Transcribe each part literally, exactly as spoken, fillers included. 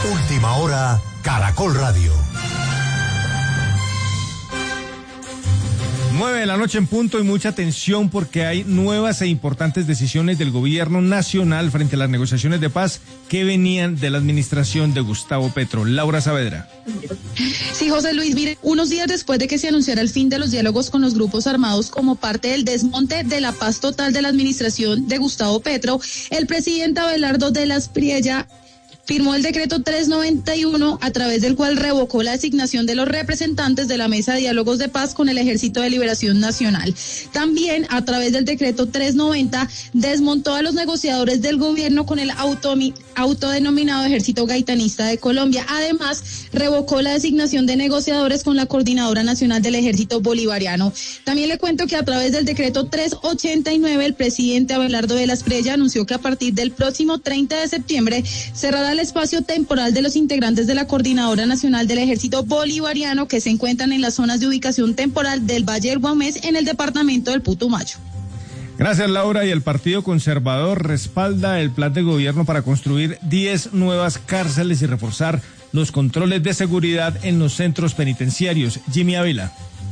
Última hora, Caracol Radio. Nueve de la noche en punto y mucha atención porque hay nuevas e importantes decisiones del gobierno nacional frente a las negociaciones de paz que venían de la administración de Gustavo Petro. Laura Saavedra. Sí, José Luis, mire, unos días después de que se anunciara el fin de los diálogos con los grupos armados como parte del desmonte de la paz total de la administración de Gustavo Petro, el presidente Abelardo de las Priella firmó el decreto trescientos noventa y uno, a través del cual revocó la asignación de los representantes de la Mesa de Diálogos de Paz con el Ejército de Liberación Nacional. También, a través del decreto trescientos noventa, desmontó a los negociadores del gobierno con el automi- autodenominado Ejército Gaitanista de Colombia. Además, revocó la designación de negociadores con la Coordinadora Nacional del Ejército Bolivariano. También le cuento que a través del decreto trescientos ochenta y nueve, el presidente Abelardo de las Priella anunció que a partir del próximo treinta de septiembre cerrará el espacio temporal de los integrantes de la Coordinadora Nacional del Ejército Bolivariano que se encuentran en las zonas de ubicación temporal del Valle del Guamés en el departamento del Putumayo. Gracias, Laura. Y el Partido Conservador respalda el plan de gobierno para construir diez nuevas cárceles y reforzar los controles de seguridad en los centros penitenciarios. Jimmy Ávila.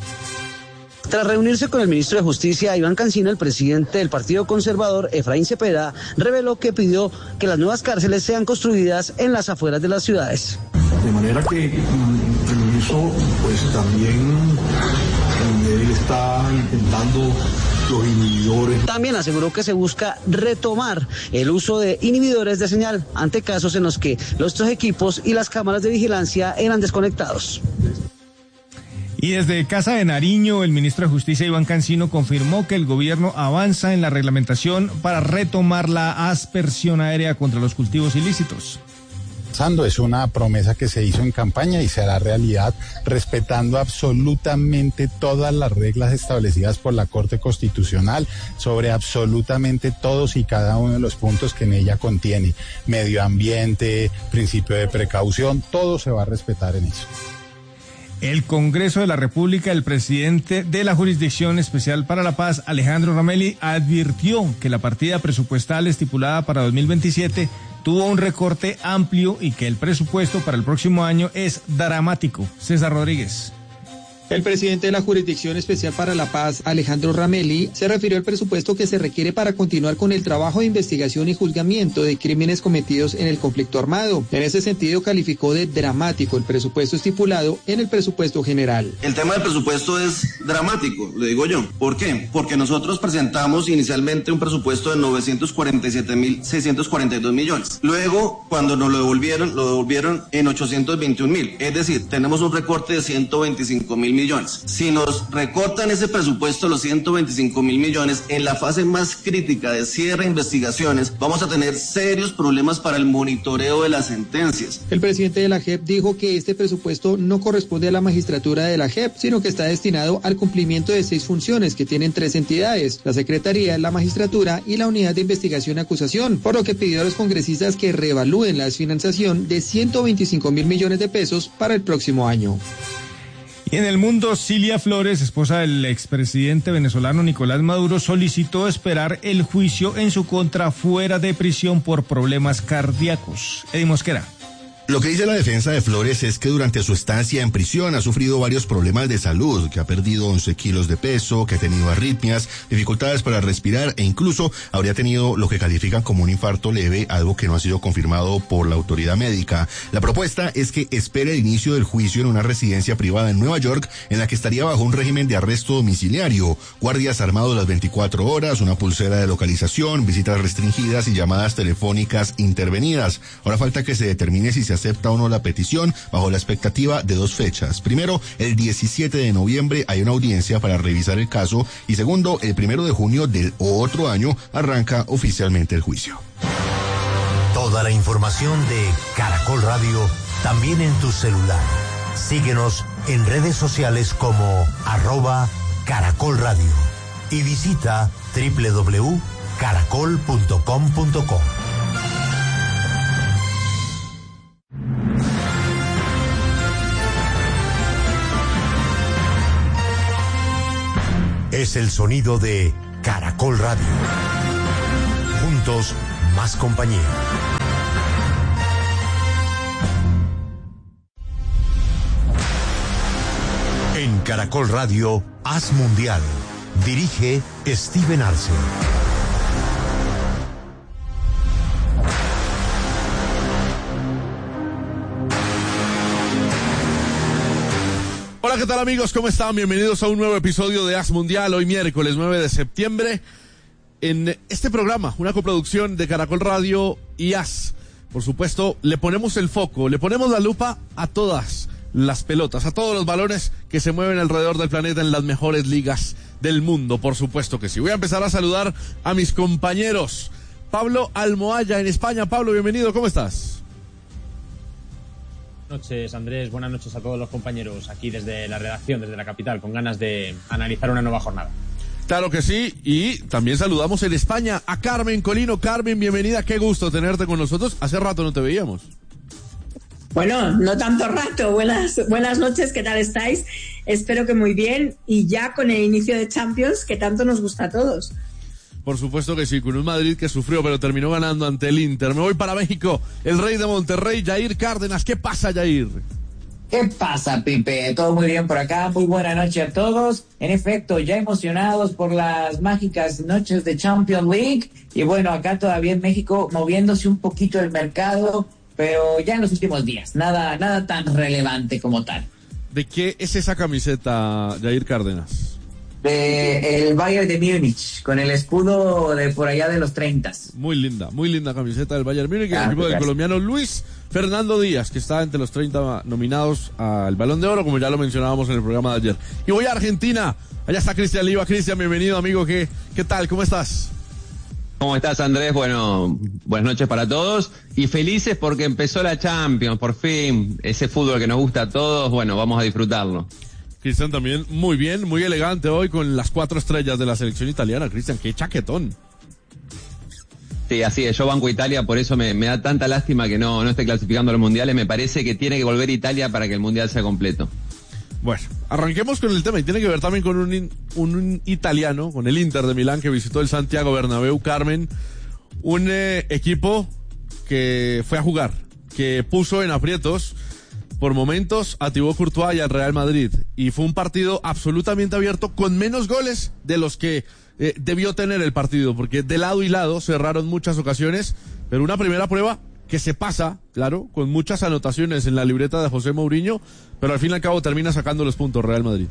Tras reunirse con el ministro de Justicia, Iván Cancino, el presidente del Partido Conservador, Efraín Cepeda, reveló que pidió que las nuevas cárceles sean construidas en las afueras de las ciudades. De manera que en eso, pues también él está intentando los inhibidores. También aseguró que se busca retomar el uso de inhibidores de señal ante casos en los que los dos equipos y las cámaras de vigilancia eran desconectados. Y desde Casa de Nariño, el ministro de Justicia, Iván Cancino, confirmó que el gobierno avanza en la reglamentación para retomar la aspersión aérea contra los cultivos ilícitos. Es una promesa que se hizo en campaña y será realidad respetando absolutamente todas las reglas establecidas por la Corte Constitucional sobre absolutamente todos y cada uno de los puntos que en ella contiene. Medio ambiente, principio de precaución, todo se va a respetar en eso. El Congreso de la República, el presidente de la Jurisdicción Especial para la Paz, Alejandro Ramelli, advirtió que la partida presupuestal estipulada para dos mil veintisiete tuvo un recorte amplio y que el presupuesto para el próximo año es dramático. César Rodríguez. El presidente de la Jurisdicción Especial para la Paz, Alejandro Ramelli, se refirió al presupuesto que se requiere para continuar con el trabajo de investigación y juzgamiento de crímenes cometidos en el conflicto armado. En ese sentido, calificó de dramático el presupuesto estipulado en el presupuesto general. El tema del presupuesto es dramático, le digo yo. ¿Por qué? Porque nosotros presentamos inicialmente un presupuesto de novecientos cuarenta y siete mil seiscientos cuarenta y dos millones. Luego, cuando nos lo devolvieron, lo devolvieron en ochocientos veintiún mil. Es decir, tenemos un recorte de ciento veinticinco mil millones. Si nos recortan ese presupuesto, los ciento veinticinco mil millones, en la fase más crítica de cierre de investigaciones, vamos a tener serios problemas para el monitoreo de las sentencias. El presidente de la J E P dijo que este presupuesto no corresponde a la magistratura de la J E P, sino que está destinado al cumplimiento de seis funciones que tienen tres entidades: la Secretaría, la Magistratura y la Unidad de Investigación y Acusación, por lo que pidió a los congresistas que reevalúen la desfinanciación de ciento veinticinco mil millones de pesos para el próximo año. Y en el mundo, Cilia Flores, esposa del expresidente venezolano Nicolás Maduro, solicitó esperar el juicio en su contra fuera de prisión por problemas cardíacos. Eddie Mosquera. Lo que dice la defensa de Flores es que durante su estancia en prisión ha sufrido varios problemas de salud, que ha perdido once kilos de peso, que ha tenido arritmias, dificultades para respirar e incluso habría tenido lo que califican como un infarto leve, algo que no ha sido confirmado por la autoridad médica. La propuesta es que espere el inicio del juicio en una residencia privada en Nueva York, en la que estaría bajo un régimen de arresto domiciliario, guardias armados las veinticuatro horas, una pulsera de localización, visitas restringidas y llamadas telefónicas intervenidas. Ahora falta que se determine si se acepta o no la petición, bajo la expectativa de dos fechas. Primero, el diecisiete de noviembre hay una audiencia para revisar el caso y segundo, el primero de junio del otro año arranca oficialmente el juicio. Toda la información de Caracol Radio también en tu celular. Síguenos en redes sociales como arroba Caracol Radio y visita doble u doble u doble u punto caracol punto com punto co. Es el sonido de Caracol Radio. Juntos, más compañía. Caracol Radio, Haz Mundial. Dirige Steven Arce. Hola, ¿qué tal amigos? ¿Cómo están? Bienvenidos a un nuevo episodio de Haz Mundial, hoy miércoles nueve de septiembre. En este programa, una coproducción de Caracol Radio y Haz. Por supuesto, le ponemos el foco, le ponemos la lupa a todas las pelotas, a todos los balones que se mueven alrededor del planeta en las mejores ligas del mundo, por supuesto que sí. Voy a empezar a saludar a mis compañeros. Pablo Almohaya en España. Pablo, bienvenido, ¿cómo estás? Buenas noches, Andrés. Buenas noches a todos los compañeros aquí desde la redacción, desde la capital, con ganas de analizar una nueva jornada. Claro que sí, y también saludamos en España a Carmen Colino. Carmen, bienvenida, qué gusto tenerte con nosotros. Hace rato no te veíamos. Bueno, no tanto rato. Buenas, buenas noches, ¿qué tal estáis? Espero que muy bien, y ya con el inicio de Champions, que tanto nos gusta a todos. Por supuesto que sí, con un Madrid que sufrió, pero terminó ganando ante el Inter. Me voy para México, el rey de Monterrey, Jair Cárdenas. ¿Qué pasa, Jair? ¿Qué pasa, Pipe? Todo muy bien por acá, muy buena noche a todos. En efecto, ya emocionados por las mágicas noches de Champions League. Y bueno, acá todavía en México moviéndose un poquito el mercado, pero ya en los últimos días, nada, nada tan relevante como tal. ¿De qué es esa camiseta, Jair Cárdenas? De el Bayern de Múnich, con el escudo de por allá de los treinta. Muy linda, muy linda camiseta del Bayern Múnich, el ah, equipo del gracias. colombiano Luis Fernando Díaz, que está entre los treinta nominados al Balón de Oro, como ya lo mencionábamos en el programa de ayer. Y voy a Argentina, allá está Cristian Liva. Cristian, bienvenido, amigo, ¿qué, qué tal? ¿Cómo estás? ¿Cómo estás, Andrés? Bueno, buenas noches para todos y felices porque empezó la Champions, por fin, ese fútbol que nos gusta a todos, bueno, vamos a disfrutarlo. Cristian también muy bien, muy elegante hoy con las cuatro estrellas de la selección italiana. Cristian, qué chaquetón. Sí, así es, yo banco Italia, por eso me, me da tanta lástima que no, no esté clasificando a los mundiales. Me parece que tiene que volver Italia para que el mundial sea completo. Bueno, arranquemos con el tema y tiene que ver también con un, un, un italiano, con el Inter de Milán que visitó el Santiago Bernabéu. Carmen, un eh, equipo que fue a jugar, que puso en aprietos por momentos a Thibaut Courtois y al Real Madrid, y fue un partido absolutamente abierto con menos goles de los que eh, debió tener el partido, porque de lado y lado cerraron muchas ocasiones, pero una primera prueba que se pasa, claro, con muchas anotaciones en la libreta de José Mourinho, pero al fin y al cabo termina sacando los puntos Real Madrid.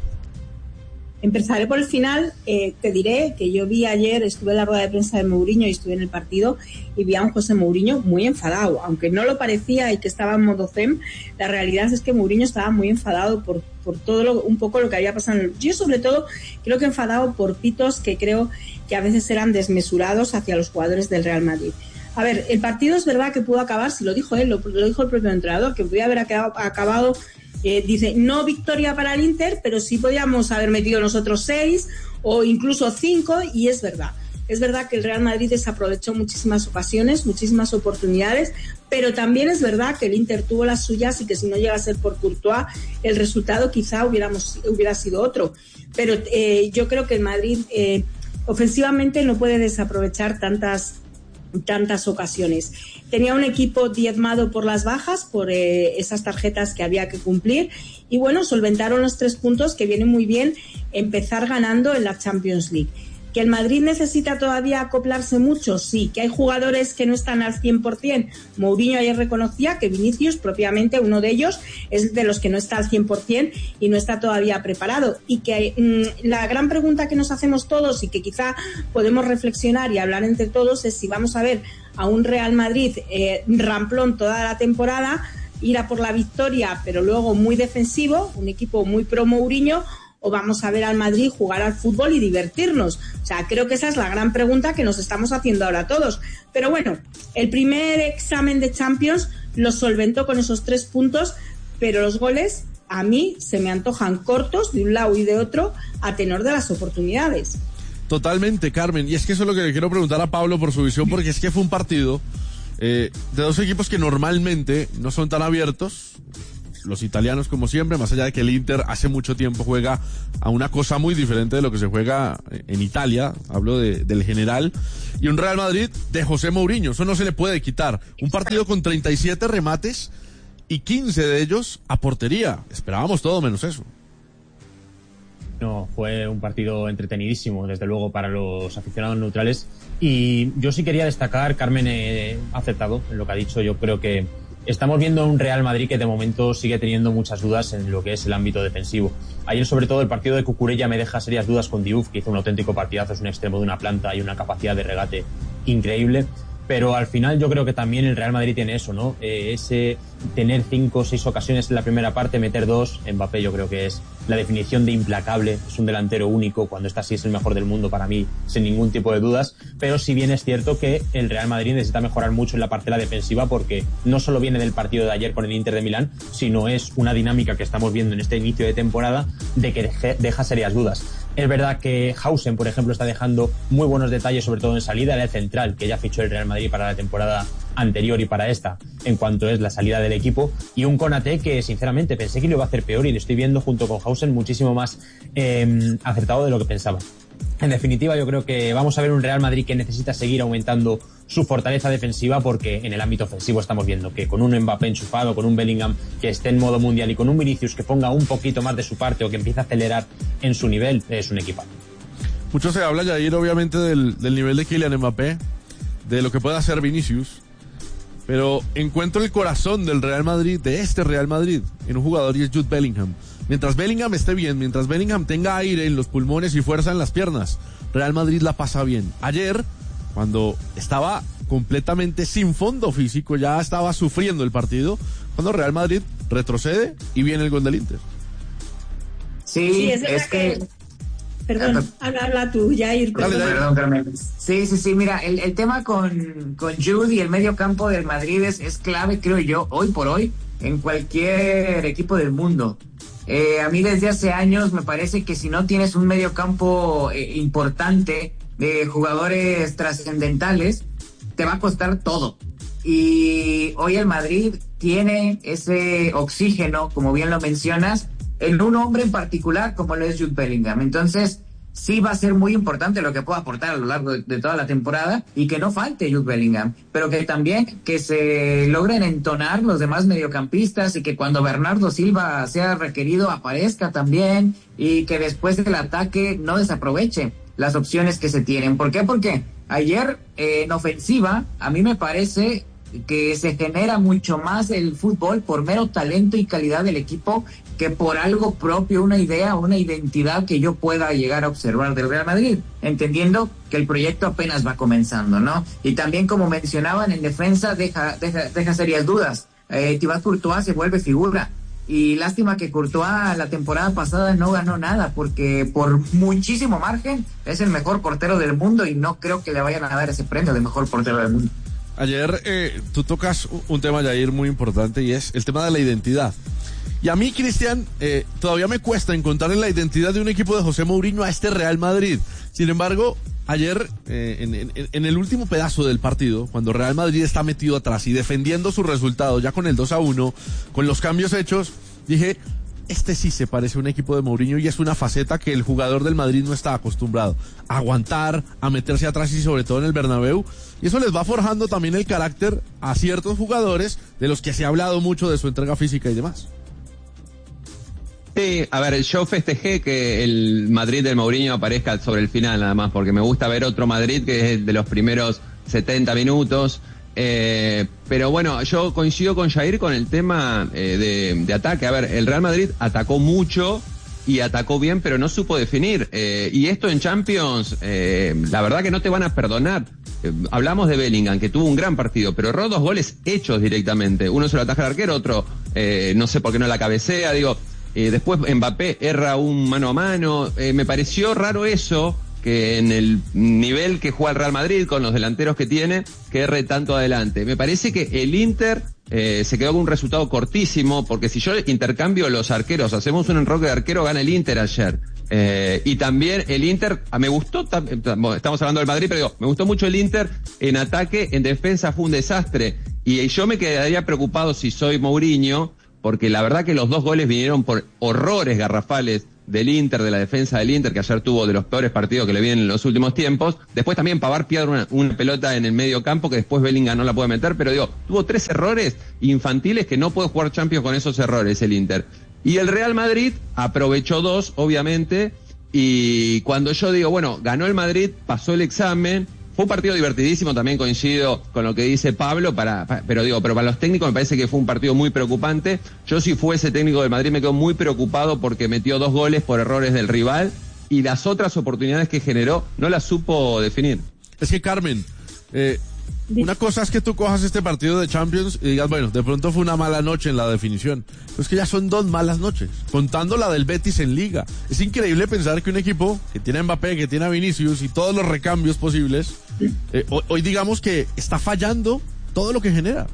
Empezaré por el final. Eh, te diré que yo vi ayer, estuve en la rueda de prensa de Mourinho y estuve en el partido, y vi a un José Mourinho muy enfadado, aunque no lo parecía y que estaba en modo zen. La realidad es que Mourinho estaba muy enfadado por, por todo lo, un poco lo que había pasado. Yo sobre todo creo que enfadado por pitos que creo que a veces eran desmesurados hacia los jugadores del Real Madrid. A ver, el partido es verdad que pudo acabar, si lo dijo él, lo, lo dijo el propio entrenador, que podía haber acabado, acabado Eh, dice, no victoria para el Inter, pero sí podíamos haber metido nosotros seis o incluso cinco, y es verdad. Es verdad que el Real Madrid desaprovechó muchísimas ocasiones, muchísimas oportunidades, pero también es verdad que el Inter tuvo las suyas y que si no llega a ser por Courtois, el resultado quizá hubiéramos, hubiera sido otro. Pero eh, yo creo que el Madrid eh, ofensivamente no puede desaprovechar tantas tantas ocasiones. Tenía un equipo diezmado por las bajas, por eh, esas tarjetas que había que cumplir, y bueno, solventaron los tres puntos, que viene muy bien empezar ganando en la Champions League. ¿Que el Madrid necesita todavía acoplarse mucho? Sí. ¿Que hay jugadores que no están al cien por ciento? Mourinho ayer reconocía que Vinicius, propiamente uno de ellos, es de los que no está al cien por ciento y no está todavía preparado. Y que mmm, la gran pregunta que nos hacemos todos y que quizá podemos reflexionar y hablar entre todos es si vamos a ver a un Real Madrid eh, ramplón toda la temporada, ir a por la victoria pero luego muy defensivo, un equipo muy pro Mourinho, o vamos a ver al Madrid jugar al fútbol y divertirnos. O sea, creo que esa es la gran pregunta que nos estamos haciendo ahora todos. Pero bueno, el primer examen de Champions lo solventó con esos tres puntos, pero los goles a mí se me antojan cortos de un lado y de otro a tenor de las oportunidades. Totalmente, Carmen, y es que eso es lo que le quiero preguntar a Pablo por su visión, porque es que fue un partido eh, de dos equipos que normalmente no son tan abiertos. Los italianos, como siempre, más allá de que el Inter hace mucho tiempo juega a una cosa muy diferente de lo que se juega en Italia, hablo de, del general, y un Real Madrid de José Mourinho, eso no se le puede quitar. Un partido con treinta y siete remates y quince de ellos a portería. Esperábamos todo menos eso. No, fue un partido entretenidísimo, desde luego, para los aficionados neutrales. Y yo sí quería destacar, Carmen eh, ha acertado en lo que ha dicho. Yo creo que estamos viendo un Real Madrid que de momento sigue teniendo muchas dudas en lo que es el ámbito defensivo. Ayer, sobre todo, el partido de Cucurella me deja serias dudas con Diouf, que hizo un auténtico partidazo, es un extremo de una planta y una capacidad de regate increíble. Pero al final yo creo que también el Real Madrid tiene eso, ¿no? Eh, ese tener cinco o seis ocasiones en la primera parte, meter dos. Mbappé yo creo que es la definición de implacable, es un delantero único, cuando está así es el mejor del mundo para mí, sin ningún tipo de dudas. Pero si bien es cierto que el Real Madrid necesita mejorar mucho en la parcela defensiva, porque no solo viene del partido de ayer con el Inter de Milán, sino es una dinámica que estamos viendo en este inicio de temporada de que deje, deja serias dudas. Es verdad que Hausen, por ejemplo, está dejando muy buenos detalles, sobre todo en salida, era el central, que ya fichó el Real Madrid para la temporada anterior y para esta, en cuanto es la salida del equipo, y un Konaté que, sinceramente, pensé que lo iba a hacer peor y lo estoy viendo junto con Hausen muchísimo más eh, acertado de lo que pensaba. En definitiva, yo creo que vamos a ver un Real Madrid que necesita seguir aumentando su fortaleza defensiva, porque en el ámbito ofensivo estamos viendo que con un Mbappé enchufado, con un Bellingham que esté en modo mundial y con un Vinicius que ponga un poquito más de su parte o que empiece a acelerar en su nivel, es un equipo. Mucho se habla, Jair, obviamente del, del nivel de Kylian Mbappé, de lo que puede hacer Vinicius, pero encuentro el corazón del Real Madrid, de este Real Madrid, en un jugador, y es Jude Bellingham. Mientras Bellingham esté bien, mientras Bellingham tenga aire en los pulmones y fuerza en las piernas, Real Madrid la pasa bien. Ayer, cuando estaba completamente sin fondo físico, ya estaba sufriendo el partido, cuando Real Madrid retrocede y viene el gol del Inter. Sí, sí es, es que... que... Perdón, habla, habla tú, Jair. Perdón, perdón, Carmen. Sí, sí, sí, mira, el, el tema con, con Jude y el medio campo del Madrid es, es clave, creo yo, hoy por hoy, en cualquier equipo del mundo. Eh, a mí desde hace años me parece que si no tienes un medio campo eh, importante de jugadores trascendentales, te va a costar todo. Y hoy el Madrid tiene ese oxígeno, como bien lo mencionas, en un hombre en particular como lo es Jude Bellingham. Entonces sí va a ser muy importante lo que pueda aportar a lo largo de, de toda la temporada, y que no falte Jude Bellingham, pero que también que se logren entonar los demás mediocampistas, y que cuando Bernardo Silva sea requerido aparezca también, y que después del ataque no desaproveche las opciones que se tienen. ¿Por qué? Porque ayer eh, en ofensiva a mí me parece que se genera mucho más el fútbol por mero talento y calidad del equipo que por algo propio, una idea, una identidad que yo pueda llegar a observar del Real Madrid, entendiendo que el proyecto apenas va comenzando, ¿no? Y también, como mencionaban, en defensa deja deja, deja serias dudas. Eh, Thibaut Courtois se vuelve figura, y lástima que Courtois la temporada pasada no ganó nada, porque por muchísimo margen es el mejor portero del mundo, y no creo que le vayan a dar ese premio de mejor portero del mundo. Ayer eh, tú tocas un tema, Jair, muy importante, y es el tema de la identidad. Y a mí, Cristian, eh, todavía me cuesta encontrar en la identidad de un equipo de José Mourinho a este Real Madrid. Sin embargo, ayer, eh, en, en, en el último pedazo del partido, cuando Real Madrid está metido atrás y defendiendo su resultado, ya con el dos a uno, con los cambios hechos, dije, este sí se parece a un equipo de Mourinho, y es una faceta que el jugador del Madrid no está acostumbrado. A aguantar, a meterse atrás, y sobre todo en el Bernabéu. Y eso les va forjando también el carácter a ciertos jugadores de los que se ha hablado mucho de su entrega física y demás. Sí, a ver, yo festejé que el Madrid del Mourinho aparezca sobre el final nada más, porque me gusta ver otro Madrid que es de los primeros setenta minutos. Eh, pero bueno, yo coincido con Jair con el tema eh, de, de ataque. A ver, el Real Madrid atacó mucho y atacó bien, pero no supo definir. Eh, y esto en Champions, eh, la verdad que no te van a perdonar. Eh, hablamos de Bellingham, que tuvo un gran partido, pero erró dos goles hechos directamente. Uno se lo ataja al arquero, otro eh, no sé por qué no la cabecea, digo... Eh, después Mbappé erra un mano a mano. Eh, me pareció raro eso, que en el nivel que juega el Real Madrid, con los delanteros que tiene, que erre tanto adelante. Me parece que el Inter eh, se quedó con un resultado cortísimo, porque si yo intercambio los arqueros, hacemos un enroque de arquero, gana el Inter ayer. Eh, y también el Inter, me gustó, estamos hablando del Madrid, pero digo, me gustó mucho el Inter en ataque, en defensa fue un desastre. Y yo me quedaría preocupado si soy Mourinho, porque la verdad que los dos goles vinieron por horrores garrafales del Inter, de la defensa del Inter, que ayer tuvo de los peores partidos que le vienen en los últimos tiempos. Después también Pavard pierde una, una pelota en el medio campo que después Bellingham no la puede meter, pero digo, tuvo tres errores infantiles que no puede jugar Champions con esos errores el Inter. Y el Real Madrid aprovechó dos, obviamente, Y cuando yo digo, bueno, ganó el Madrid, pasó el examen, fue un partido divertidísimo, también coincido con lo que dice Pablo, para, para, pero digo, pero para los técnicos me parece que fue un partido muy preocupante. Yo si fuese técnico del Madrid me quedo muy preocupado porque metió dos goles por errores del rival y las otras oportunidades que generó no las supo definir. Es que Carmen, eh, una cosa es que tú cojas este partido de Champions y digas, bueno, de pronto fue una mala noche en la definición. Pero es que ya son dos malas noches, contando la del Betis en Liga. Es increíble pensar que un equipo que tiene a Mbappé, que tiene a Vinicius y todos los recambios posibles, eh, hoy, hoy digamos que está fallando todo lo que genera.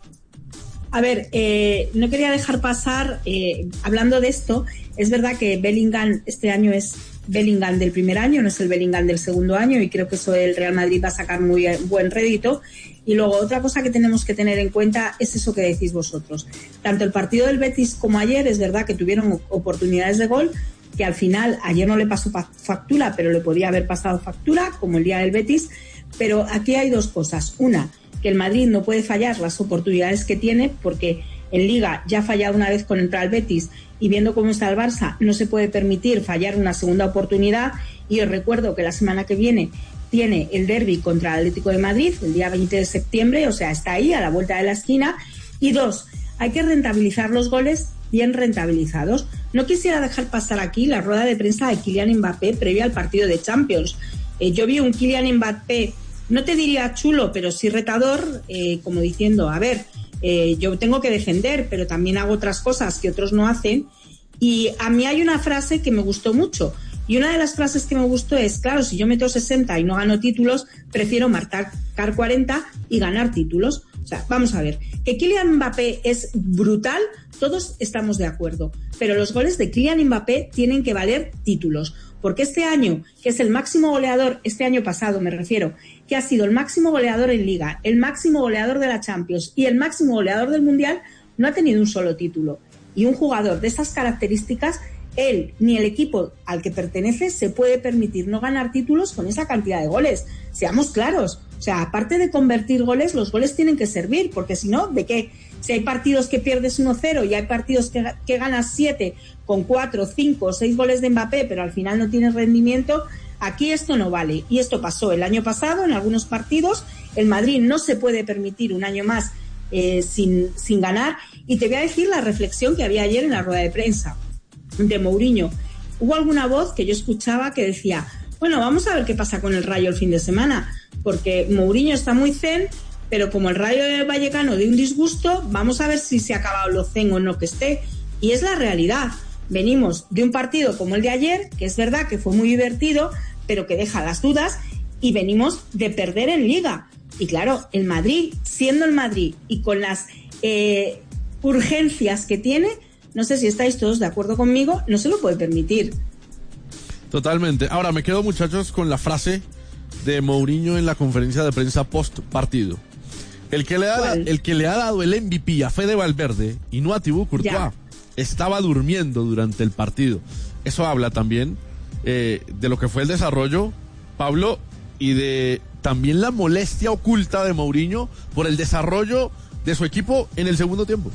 A ver, eh, no quería dejar pasar, eh, hablando de esto, es verdad que Bellingham este año es Bellingham del primer año, no es el Bellingham del segundo año, y creo que eso el Real Madrid va a sacar muy buen rédito. Y luego otra cosa que tenemos que tener en cuenta es eso que decís vosotros. Tanto el partido del Betis como ayer, es verdad que tuvieron oportunidades de gol, que al final ayer no le pasó factura, pero le podía haber pasado factura, como el día del Betis. Pero aquí hay dos cosas. Una, que el Madrid no puede fallar las oportunidades que tiene, porque en Liga ya ha fallado una vez con el Real Betis, y viendo cómo está el Barça, no se puede permitir fallar una segunda oportunidad. Y os recuerdo que la semana que viene tiene el derbi contra el Atlético de Madrid, el día veinte de septiembre, o sea, está ahí, a la vuelta de la esquina. Y dos, hay que rentabilizar los goles bien rentabilizados. No quisiera dejar pasar aquí la rueda de prensa de Kylian Mbappé previa al partido de Champions. Eh, yo vi un Kylian Mbappé, no te diría chulo, pero sí retador, eh, como diciendo, a ver, eh, yo tengo que defender, pero también hago otras cosas que otros no hacen. Y a mí hay una frase que me gustó mucho, y una de las frases que me gustó es, claro, si yo meto sesenta y no gano títulos, prefiero marcar cuarenta y ganar títulos. O sea, vamos a ver, que Kylian Mbappé es brutal, todos estamos de acuerdo, pero los goles de Kylian Mbappé tienen que valer títulos, porque este año, que es el máximo goleador, este año pasado me refiero, que ha sido el máximo goleador en Liga, el máximo goleador de la Champions y el máximo goleador del Mundial, no ha tenido un solo título. Y un jugador de esas características, él ni el equipo al que pertenece se puede permitir no ganar títulos con esa cantidad de goles. Seamos claros. O sea, aparte de convertir goles, los goles tienen que servir, porque si no, ¿de qué? Si hay partidos que pierdes uno cero y hay partidos que, que ganas siete con cuatro, cinco, seis goles de Mbappé, pero al final no tienes rendimiento, aquí esto no vale. Y esto pasó el año pasado en algunos partidos. El Madrid no se puede permitir un año más eh, sin, sin ganar. Y te voy a decir la reflexión que había ayer en la rueda de prensa de Mourinho. Hubo alguna voz que yo escuchaba que decía, bueno, vamos a ver qué pasa con el Rayo el fin de semana, porque Mourinho está muy zen, pero como el Rayo Vallecano de un disgusto, vamos a ver si se ha acabado lo zen o no que esté. Y es la realidad. Venimos de un partido como el de ayer, que es verdad que fue muy divertido, pero que deja las dudas, y venimos de perder en Liga. Y claro, el Madrid, siendo el Madrid y con las eh, urgencias que tiene, no sé si estáis todos de acuerdo conmigo, no se lo puede permitir. Totalmente. Ahora me quedo, muchachos, con la frase de Mourinho en la conferencia de prensa post partido. El que le ha, el que le ha dado el M V P a Fede Valverde y no a Thibaut Courtois ya estaba durmiendo durante el partido. Eso habla también eh, de lo que fue el desarrollo, Pablo, y de también la molestia oculta de Mourinho por el desarrollo de su equipo en el segundo tiempo.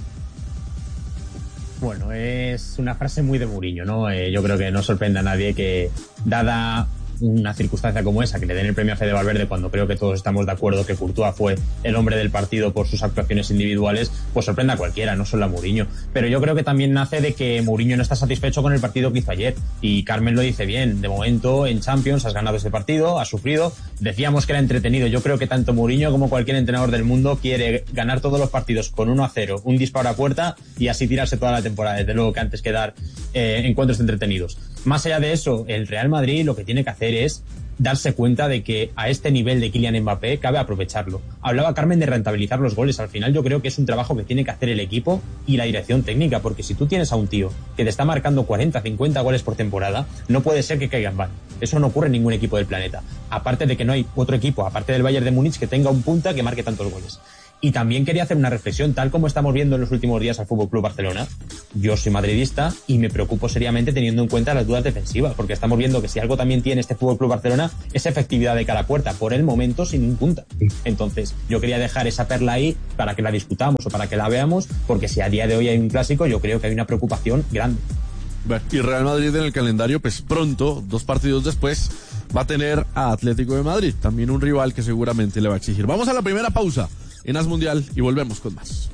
Bueno, es una frase muy de Mourinho, ¿no? Eh, yo creo que no sorprende a nadie que, dada una circunstancia como esa, que le den el premio a Fede Valverde cuando creo que todos estamos de acuerdo que Courtois fue el hombre del partido por sus actuaciones individuales, pues sorprende a cualquiera, no solo a Mourinho. Pero yo creo que también nace de que Mourinho no está satisfecho con el partido que hizo ayer, y Carmen lo dice bien, de momento en Champions has ganado ese partido, has sufrido, decíamos que era entretenido. Yo creo que tanto Mourinho como cualquier entrenador del mundo quiere ganar todos los partidos con uno a cero, un disparo a puerta, y así tirarse toda la temporada, desde luego que antes que dar eh, encuentros entretenidos. Más allá de eso, el Real Madrid lo que tiene que hacer es darse cuenta de que a este nivel de Kylian Mbappé cabe aprovecharlo. Hablaba Carmen de rentabilizar los goles. Al final yo creo que es un trabajo que tiene que hacer el equipo y la dirección técnica, porque si tú tienes a un tío que te está marcando cuarenta, cincuenta goles por temporada, no puede ser que caigan mal. Eso no ocurre en ningún equipo del planeta. Aparte de que no hay otro equipo, aparte del Bayern de Múnich, que tenga un punta que marque tantos goles. Y también quería hacer una reflexión, tal como estamos viendo en los últimos días al F C Barcelona. Yo soy madridista y me preocupo seriamente teniendo en cuenta las dudas defensivas, porque estamos viendo que si algo también tiene este F C Barcelona es efectividad de cara a puerta, por el momento sin un punta. Entonces, yo quería dejar esa perla ahí para que la discutamos o para que la veamos, porque si a día de hoy hay un clásico, yo creo que hay una preocupación grande. Bueno, y Real Madrid en el calendario, pues pronto, dos partidos después, va a tener a Atlético de Madrid, también un rival que seguramente le va a exigir. Vamos a la primera pausa en As Mundial y volvemos con más.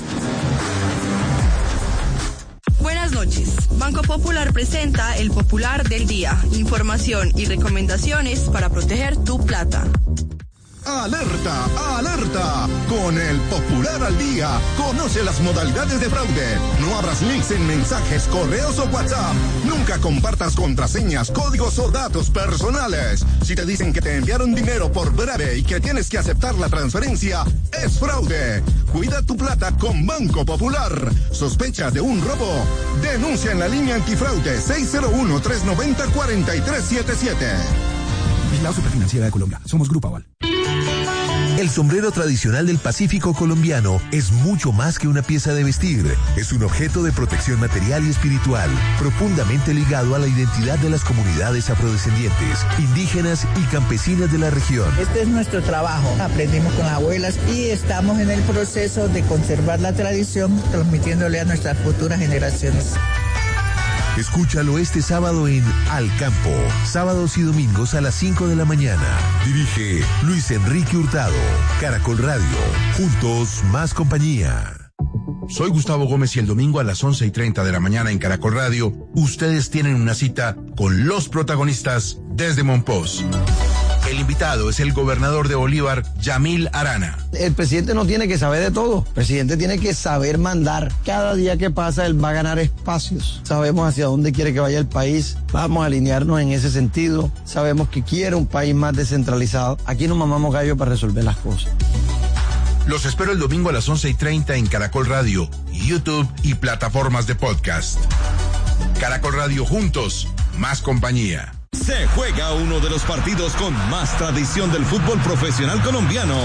Buenas noches. Banco Popular presenta el Popular del Día. Información y recomendaciones para proteger tu plata. ¡Alerta! ¡Alerta! Con el Popular al Día, conoce las modalidades de fraude. No abras links en mensajes, correos o WhatsApp. Nunca compartas contraseñas, códigos o datos personales. Si te dicen que te enviaron dinero por breve y que tienes que aceptar la transferencia, es fraude. Cuida tu plata con Banco Popular. ¿Sospechas de un robo? Denuncia en la línea antifraude seis cero uno, tres nueve cero, cuatro tres siete siete. Vigilado Superfinanciera de Colombia. Somos Grupo Aval. El sombrero tradicional del Pacífico colombiano es mucho más que una pieza de vestir. Es un objeto de protección material y espiritual, profundamente ligado a la identidad de las comunidades afrodescendientes, indígenas y campesinas de la región. Este es nuestro trabajo. Aprendimos con las abuelas y estamos en el proceso de conservar la tradición, transmitiéndole a nuestras futuras generaciones. Escúchalo este sábado en Al Campo, sábados y domingos a las cinco de la mañana. Dirige Luis Enrique Hurtado. Caracol Radio, juntos más compañía. Soy Gustavo Gómez y el domingo a las once y treinta de la mañana en Caracol Radio, ustedes tienen una cita con los protagonistas desde Monpós. El invitado es el gobernador de Bolívar, Yamil Arana. El presidente no tiene que saber de todo. El presidente tiene que saber mandar. Cada día que pasa, él va a ganar espacios. Sabemos hacia dónde quiere que vaya el país. Vamos a alinearnos en ese sentido. Sabemos que quiere un país más descentralizado. Aquí nos mamamos gallo para resolver las cosas. Los espero el domingo a las once y treinta en Caracol Radio, YouTube y plataformas de podcast. Caracol Radio, juntos, más compañía. Se juega uno de los partidos con más tradición del fútbol profesional colombiano.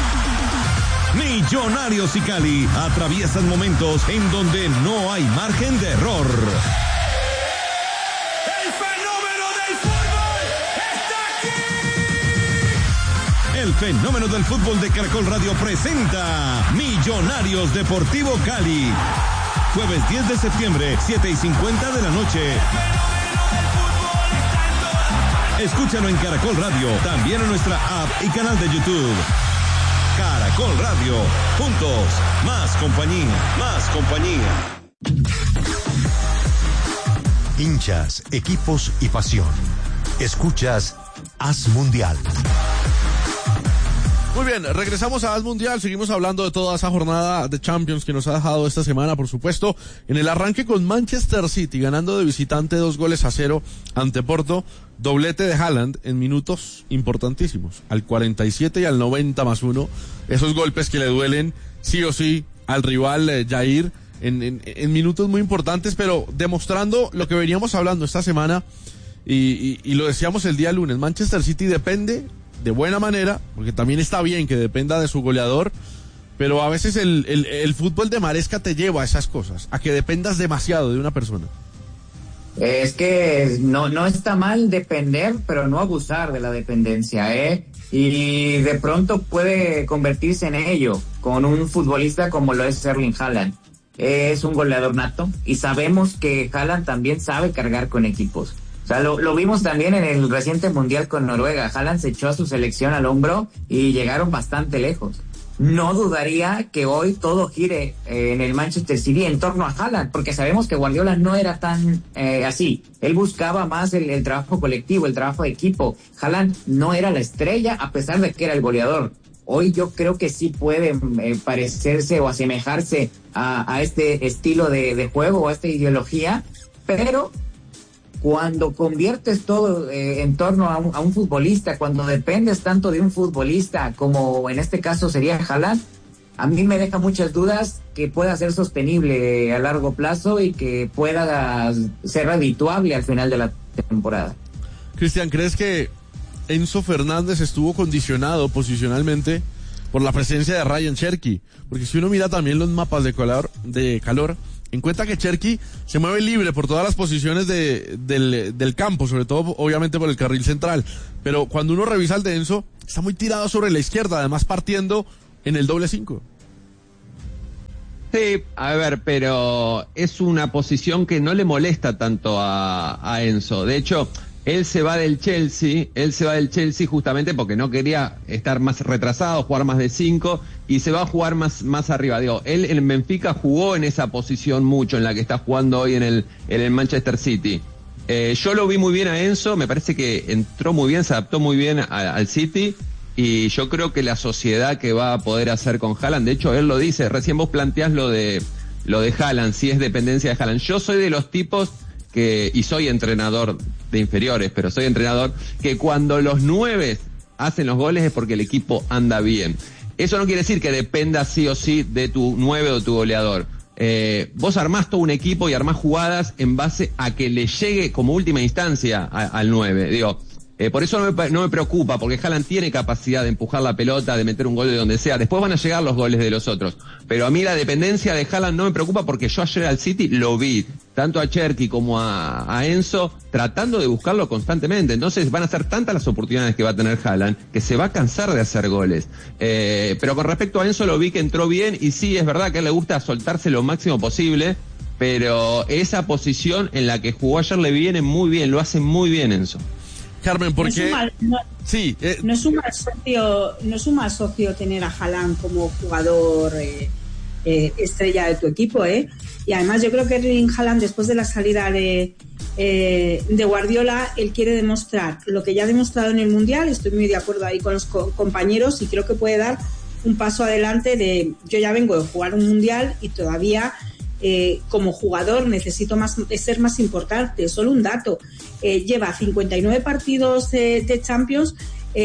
Millonarios y Cali atraviesan momentos en donde no hay margen de error. ¡El fenómeno del fútbol está aquí! El fenómeno del fútbol de Caracol Radio presenta Millonarios Deportivo Cali. Jueves diez de septiembre, siete y cincuenta de la noche. Escúchalo en Caracol Radio, también en nuestra app y canal de YouTube. Caracol Radio, juntos, más compañía, más compañía. Hinchas, equipos y pasión. Escuchas As Mundial. Muy bien, regresamos a As Mundial, seguimos hablando de toda esa jornada de Champions que nos ha dejado esta semana, por supuesto, en el arranque con Manchester City, ganando de visitante dos goles a cero ante Porto, doblete de Haaland en minutos importantísimos, al cuarenta y siete y al noventa más uno, esos golpes que le duelen sí o sí al rival eh, Jair, en, en, en minutos muy importantes, pero demostrando lo que veníamos hablando esta semana, y, y, y lo decíamos el día lunes, Manchester City depende de buena manera, porque también está bien que dependa de su goleador, pero a veces el, el, el fútbol de Maresca te lleva a esas cosas, a que dependas demasiado de una persona. Es que no, no está mal depender, pero no abusar de la dependencia, ¿eh? Y de pronto puede convertirse en ello con un futbolista como lo es Erling Haaland. Es un goleador nato y sabemos que Haaland también sabe cargar con equipos. O sea, lo, lo vimos también en el reciente Mundial con Noruega. Haaland se echó a su selección al hombro y llegaron bastante lejos. No dudaría que hoy todo gire eh, en el Manchester City en torno a Haaland, porque sabemos que Guardiola no era tan eh, así. Él buscaba más el, el trabajo colectivo, el trabajo de equipo. Haaland no era la estrella, a pesar de que era el goleador. Hoy yo creo que sí puede eh, parecerse o asemejarse a, a este estilo de, de juego o a esta ideología, pero cuando conviertes todo eh, en torno a un, a un futbolista, cuando dependes tanto de un futbolista como en este caso sería Haaland, a mí me deja muchas dudas que pueda ser sostenible a largo plazo y que pueda ser redituable al final de la temporada. Cristian, ¿crees que Enzo Fernández estuvo condicionado posicionalmente por la presencia de Ryan Cherki? Porque si uno mira también los mapas de calor, de calor en cuenta que Cherki se mueve libre por todas las posiciones de, del, del campo, sobre todo obviamente por el carril central, pero cuando uno revisa el de Enzo, está muy tirado sobre la izquierda, además partiendo en el doble cinco. Sí, a ver, pero es una posición que no le molesta tanto a, a Enzo. De hecho, él se va del Chelsea, él se va del Chelsea justamente porque no quería estar más retrasado, jugar más de cinco, y se va a jugar más, más arriba. Digo, él en Benfica jugó en esa posición mucho, en la que está jugando hoy en el, en el Manchester City. Eh, yo lo vi muy bien a Enzo, me parece que entró muy bien, se adaptó muy bien a, al City, y yo creo que la sociedad que va a poder hacer con Haaland, de hecho él lo dice, recién vos planteás lo de, lo de Haaland, si es dependencia de Haaland. Yo soy de los tipos que, y soy entrenador de inferiores, pero soy entrenador, que cuando los nueve hacen los goles es porque el equipo anda bien. Eso no quiere decir que dependa sí o sí de tu nueve o tu goleador. Eh, vos armás todo un equipo y armás jugadas en base a que le llegue como última instancia a, al nueve. Digo, eh, por eso no me, no me preocupa, porque Haaland tiene capacidad de empujar la pelota, de meter un gol de donde sea. Después van a llegar los goles de los otros. Pero a mí la dependencia de Haaland no me preocupa, porque yo ayer al City lo vi, tanto a Cherki como a, a Enzo, tratando de buscarlo constantemente. Entonces van a ser tantas las oportunidades que va a tener Haaland, que se va a cansar de hacer goles. Eh, pero con respecto a Enzo, lo vi que entró bien, y sí, es verdad que a él le gusta soltarse lo máximo posible, pero esa posición en la que jugó ayer le viene muy bien, lo hace muy bien Enzo. Carmen, ¿por no qué? Es mal, no, sí, eh. no es un mal socio, no es un mal socio tener a Haaland como jugador eh, eh, estrella de tu equipo, ¿eh? Y además yo creo que Erling Haaland, después de la salida de, eh, de Guardiola, él quiere demostrar lo que ya ha demostrado en el Mundial. Estoy muy de acuerdo ahí con los co- compañeros y creo que puede dar un paso adelante de, yo ya vengo de jugar un Mundial y todavía eh, como jugador necesito más, ser más importante. Solo un dato, eh, lleva cincuenta y nueve partidos de, de Champions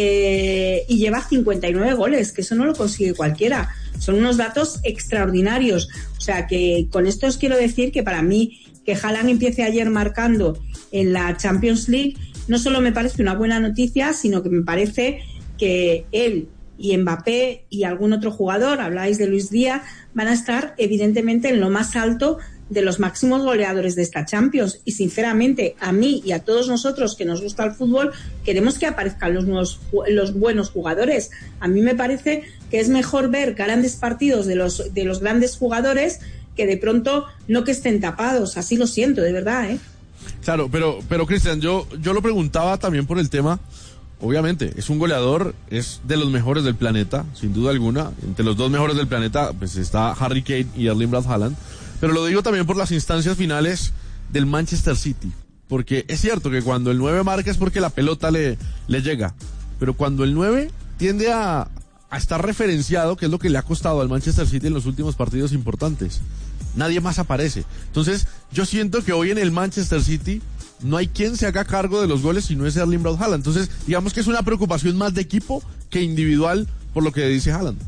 eh, y lleva cincuenta y nueve goles, que eso no lo consigue cualquiera. Son unos datos extraordinarios. O sea que con esto os quiero decir que para mí que Haaland empiece ayer marcando en la Champions League no solo me parece una buena noticia, sino que me parece que él y Mbappé y algún otro jugador, habláis de Luis Díaz, van a estar evidentemente en lo más alto de los máximos goleadores de esta Champions. Y sinceramente, a mí y a todos nosotros que nos gusta el fútbol, queremos que aparezcan los nuevos, los buenos jugadores. A mí me parece que es mejor ver grandes partidos de los, de los grandes jugadores que de pronto no que estén tapados. Así lo siento, de verdad, ¿eh? Claro, pero, pero Cristian, yo, yo lo preguntaba también por el tema. Obviamente, es un goleador, es de los mejores del planeta, sin duda alguna. Entre los dos mejores del planeta, pues está Harry Kane y Erling Braut Haaland. Pero lo digo también por las instancias finales del Manchester City. Porque es cierto que cuando el nueve marca es porque la pelota le, le llega. Pero cuando el nueve tiende a, a estar referenciado, que es lo que le ha costado al Manchester City en los últimos partidos importantes, nadie más aparece. Entonces, yo siento que hoy en el Manchester City no hay quien se haga cargo de los goles si no es Erling Braut Haaland. Entonces, digamos que es una preocupación más de equipo que individual, por lo que dice Haaland.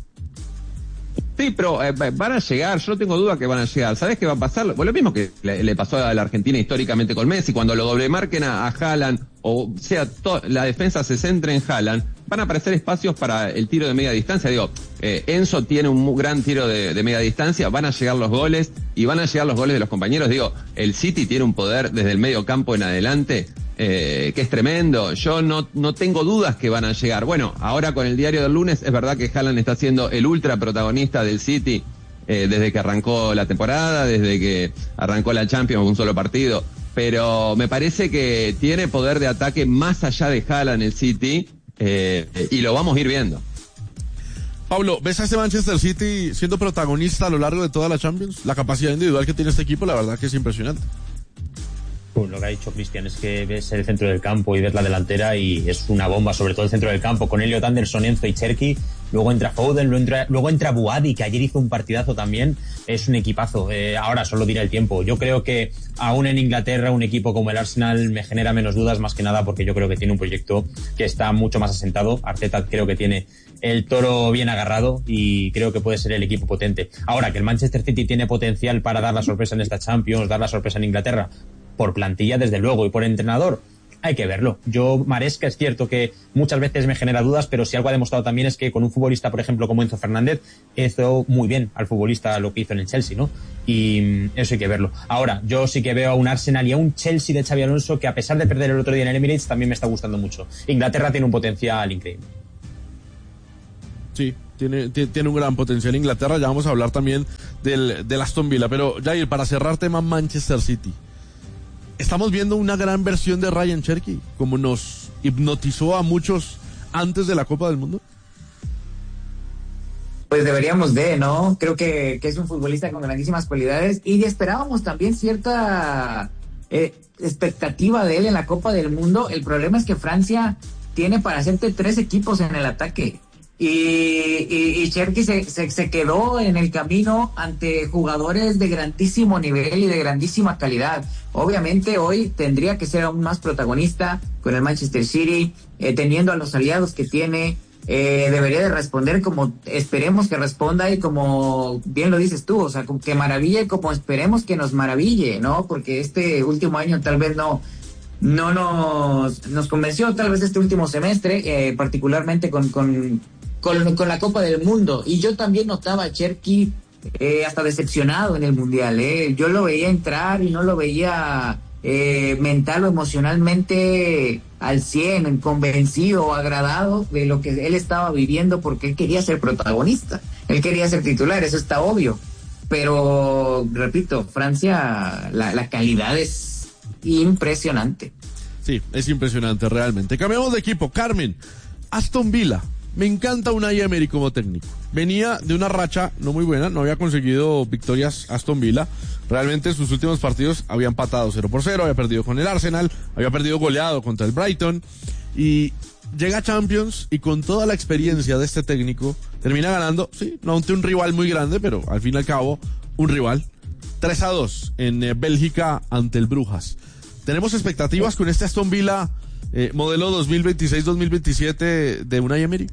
Sí, pero eh, van a llegar, yo no tengo duda que van a llegar. ¿Sabés qué va a pasar? Pues lo mismo que le, le pasó a la Argentina históricamente con Messi, cuando lo doble marquen a, a Haaland, o sea, to, la defensa se centre en Haaland, van a aparecer espacios para el tiro de media distancia. Digo, eh, Enzo tiene un muy gran tiro de, de media distancia, van a llegar los goles, y van a llegar los goles de los compañeros. Digo, el City tiene un poder desde el medio campo en adelante, eh, que es tremendo. Yo no, no tengo dudas que van a llegar. Bueno, ahora con el diario del lunes, es verdad que Haaland está siendo el ultra protagonista del City, eh, desde que arrancó la temporada, desde que arrancó la Champions con un solo partido. Pero me parece que tiene poder de ataque más allá de Haaland el City, eh, y lo vamos a ir viendo. Pablo, ¿ves a este Manchester City siendo protagonista a lo largo de toda la Champions? La capacidad individual que tiene este equipo, la verdad que es impresionante. Pues lo que ha dicho Cristian es que ves el centro del campo y ves la delantera y es una bomba, sobre todo el centro del campo, con Elliot Anderson, Enzo y Cherki. Luego entra Foden, luego entra, luego entra Buadi, que ayer hizo un partidazo también. Es un equipazo. Eh, ahora solo dirá el tiempo. Yo creo que aún en Inglaterra un equipo como el Arsenal me genera menos dudas, más que nada porque yo creo que tiene un proyecto que está mucho más asentado. Arteta creo que tiene el toro bien agarrado y creo que puede ser el equipo potente. Ahora que el Manchester City tiene potencial para dar la sorpresa en esta Champions, dar la sorpresa en Inglaterra, por plantilla desde luego y por entrenador, hay que verlo. Yo, Maresca, es cierto que muchas veces me genera dudas, pero si algo ha demostrado también es que con un futbolista, por ejemplo, como Enzo Fernández, hizo muy bien al futbolista lo que hizo en el Chelsea, ¿no? Y eso hay que verlo. Ahora, yo sí que veo a un Arsenal y a un Chelsea de Xabi Alonso que, a pesar de perder el otro día en el Emirates, también me está gustando mucho. Inglaterra tiene un potencial increíble. Sí, tiene, tiene, tiene un gran potencial Inglaterra. Ya vamos a hablar también del, del Aston Villa. Pero, Jair, para cerrar tema Manchester City, estamos viendo una gran versión de Ryan Cherky, como nos hipnotizó a muchos antes de la Copa del Mundo. Pues deberíamos de, ¿no? Creo que, que es un futbolista con grandísimas cualidades y esperábamos también cierta eh, expectativa de él en la Copa del Mundo. El problema es que Francia tiene para hacerte tres equipos en el ataque y, y, y Cherky se, se, se quedó en el camino ante jugadores de grandísimo nivel y de grandísima calidad. Obviamente hoy tendría que ser aún más protagonista con el Manchester City, eh, teniendo a los aliados que tiene. Eh, debería de responder como esperemos que responda y como bien lo dices tú, o sea, como que maraville como esperemos que nos maraville, ¿no? Porque este último año tal vez no no nos, nos convenció, tal vez este último semestre, eh, particularmente con, con, con, con la Copa del Mundo. Y yo también notaba a Cherky eh, hasta decepcionado en el Mundial, ¿eh? Yo lo veía entrar y no lo veía eh, mental o emocionalmente al cien, convencido, agradado de lo que él estaba viviendo, porque él quería ser protagonista, él quería ser titular, eso está obvio, pero repito, Francia, la, la calidad es impresionante. Sí, es impresionante realmente. Cambiamos de equipo, Carmen. Aston Villa, me encanta Unai Emery como técnico. Venía de una racha no muy buena, no había conseguido victorias Aston Villa. Realmente en sus últimos partidos había empatado cero por cero, había perdido con el Arsenal, había perdido goleado contra el Brighton, y llega a Champions y con toda la experiencia de este técnico termina ganando, sí, no ante un rival muy grande, pero al fin y al cabo un rival, tres a dos en eh, Bélgica ante el Brujas. ¿Tenemos expectativas con este Aston Villa eh, modelo dos mil veintiséis dos mil veintisiete de Unai Emery?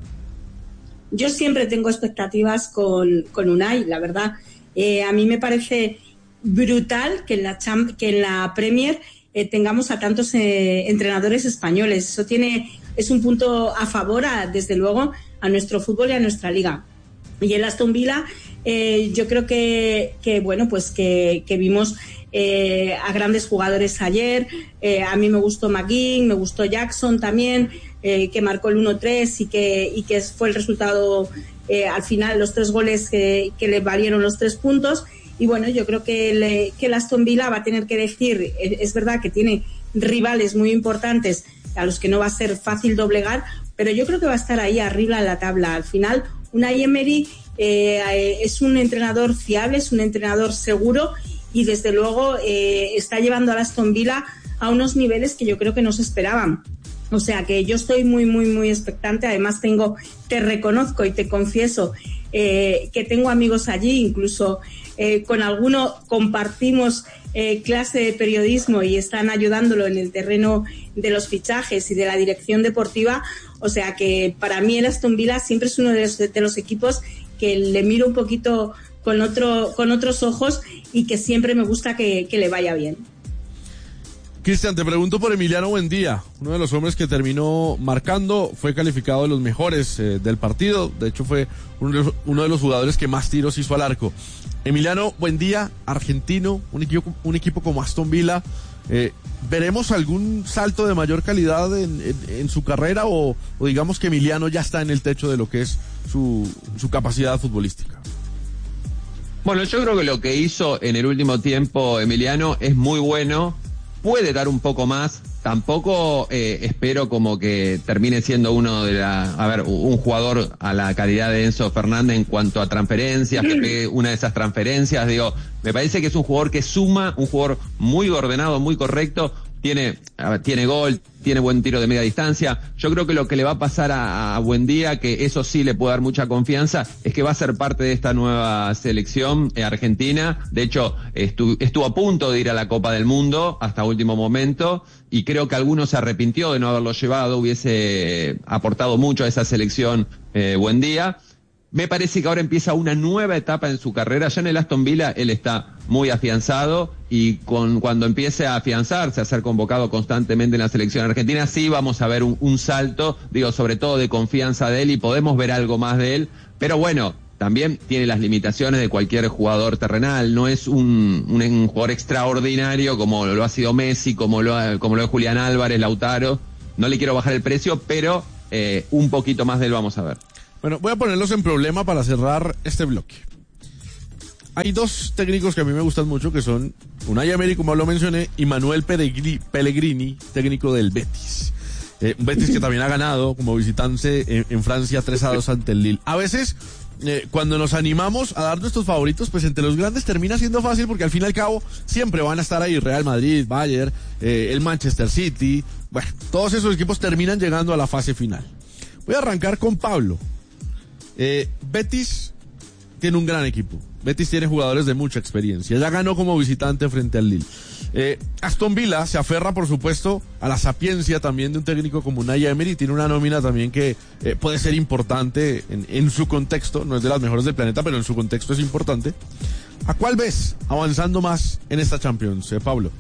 Yo siempre tengo expectativas con, con Unai, la verdad. Eh, a mí me parece brutal que en la, Cham- que en la Premier eh, tengamos a tantos eh, entrenadores españoles. Eso tiene es un punto a favor, a, desde luego, a nuestro fútbol y a nuestra liga. Y el Aston Villa, eh, yo creo que, que bueno, pues que, que vimos eh, a grandes jugadores ayer. Eh, a mí me gustó McGinn, me gustó Jackson también, eh, que marcó el uno tres y que, y que fue el resultado eh, al final, los tres goles que, que le valieron los tres puntos. Y bueno, yo creo que el, que el Aston Villa va a tener que decir, es verdad que tiene rivales muy importantes a los que no va a ser fácil doblegar, pero yo creo que va a estar ahí arriba en la tabla. Al final, Unai Emery eh, es un entrenador fiable, es un entrenador seguro y desde luego eh, está llevando al Aston Villa a unos niveles que yo creo que no se esperaban. O sea que yo estoy muy, muy, muy expectante. Además tengo, te reconozco y te confieso eh, que tengo amigos allí, incluso eh, con alguno compartimos eh, clase de periodismo y están ayudándolo en el terreno de los fichajes y de la dirección deportiva. O sea que para mí el Aston Villa siempre es uno de los, de los equipos que le miro un poquito con otro, con otros ojos y que siempre me gusta que, que le vaya bien. Cristian, te pregunto por Emiliano Buendía, uno de los hombres que terminó marcando, fue calificado de los mejores eh, del partido, de hecho fue uno de, los, uno de los jugadores que más tiros hizo al arco. Emiliano Buendía, argentino, un equipo, un equipo como Aston Villa, eh, ¿veremos algún salto de mayor calidad en, en, en su carrera o, o digamos que Emiliano ya está en el techo de lo que es su, su capacidad futbolística? Bueno, yo creo que lo que hizo en el último tiempo Emiliano es muy bueno. Puede dar un poco más, tampoco eh, espero como que termine siendo uno de la, a ver, un jugador a la calidad de Enzo Fernández en cuanto a transferencias, que pegue una de esas transferencias, digo, me parece que es un jugador que suma, un jugador muy ordenado, muy correcto, tiene, a ver, tiene gol, tiene buen tiro de media distancia. Yo creo que lo que le va a pasar a, a Buendía, que eso sí le puede dar mucha confianza, es que va a ser parte de esta nueva selección eh, argentina. De hecho, estu, estuvo a punto de ir a la Copa del Mundo hasta último momento y creo que alguno se arrepintió de no haberlo llevado, hubiese aportado mucho a esa selección eh, Buendía. Me parece que ahora empieza una nueva etapa en su carrera. Ya en el Aston Villa él está muy afianzado y con cuando empiece a afianzarse, a ser convocado constantemente en la selección argentina, sí vamos a ver un, un salto, digo, sobre todo de confianza de él y podemos ver algo más de él. Pero bueno, también tiene las limitaciones de cualquier jugador terrenal. No es un, un, un jugador extraordinario como lo ha sido Messi, como lo, ha, como lo es Julián Álvarez, Lautaro. No le quiero bajar el precio, pero eh, un poquito más de él vamos a ver. Bueno, voy a ponerlos en problema para cerrar este bloque. Hay dos técnicos que a mí me gustan mucho, que son Unai Emery, como lo mencioné, y Manuel Pellegrini, técnico del Betis. Eh, un Betis que también ha ganado como visitante en, en Francia tres a dos ante el Lille. A veces, eh, cuando nos animamos a dar nuestros favoritos, pues entre los grandes termina siendo fácil, porque al fin y al cabo siempre van a estar ahí Real Madrid, Bayern, eh, el Manchester City. Bueno, todos esos equipos terminan llegando a la fase final. Voy a arrancar con Pablo. Eh, Betis tiene un gran equipo. Betis tiene jugadores de mucha experiencia. Ya ganó como visitante frente al Lille. Eh, Aston Villa se aferra, por supuesto, a la sapiencia también de un técnico como Unai Emery. Tiene una nómina también que eh, puede ser importante en, en su contexto. No es de las mejores del planeta, pero en su contexto es importante. ¿A cuál ves avanzando más en esta Champions, eh, Pablo?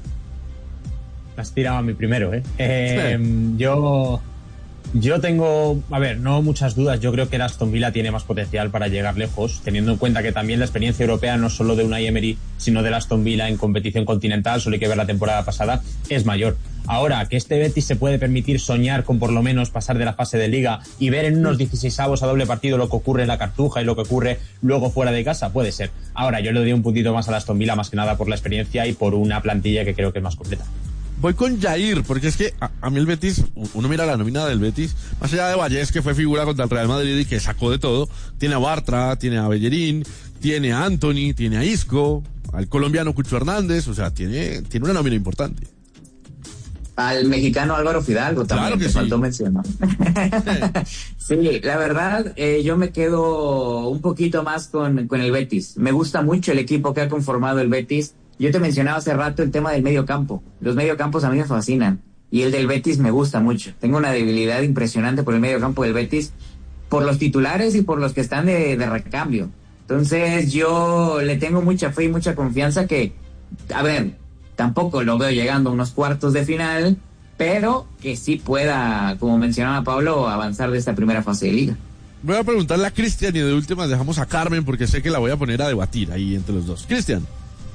Has tirado a mí primero, ¿eh? eh sí. Yo... Yo tengo, a ver, no muchas dudas. Yo creo que el Aston Villa tiene más potencial para llegar lejos, teniendo en cuenta que también la experiencia europea, no solo de Unai Emery, sino del Aston Villa en competición continental, solo hay que ver la temporada pasada, es mayor. Ahora, que este Betis se puede permitir soñar con por lo menos pasar de la fase de Liga y ver en unos dieciseisavos a doble partido lo que ocurre en la Cartuja y lo que ocurre luego fuera de casa, puede ser. Ahora, yo le doy un puntito más al Aston Villa, más que nada por la experiencia y por una plantilla que creo que es más completa. Voy con Jair, porque es que a, a mí el Betis, uno mira la nómina del Betis, más allá de Vallés, que fue figura contra el Real Madrid y que sacó de todo, tiene a Bartra, tiene a Bellerín, tiene a Anthony, tiene a Isco, al colombiano Cucho Hernández, o sea, tiene, tiene una nómina importante. Al mexicano Álvaro Fidalgo también, claro que me sí. faltó mencionar. Sí, la verdad, eh, yo me quedo un poquito más con, con el Betis. Me gusta mucho el equipo que ha conformado el Betis. Yo te mencionaba hace rato el tema del medio campo. Los medio campos a mí me fascinan. Y el del Betis me gusta mucho. Tengo una debilidad impresionante por el medio campo del Betis, por los titulares y por los que están de, de recambio. Entonces yo le tengo mucha fe y mucha confianza que, a ver, tampoco lo veo llegando a unos cuartos de final, pero que sí pueda, como mencionaba Pablo, avanzar de esta primera fase de liga. Voy a preguntarle a Cristian y de últimas dejamos a Carmen porque sé que la voy a poner a debatir ahí entre los dos. Cristian.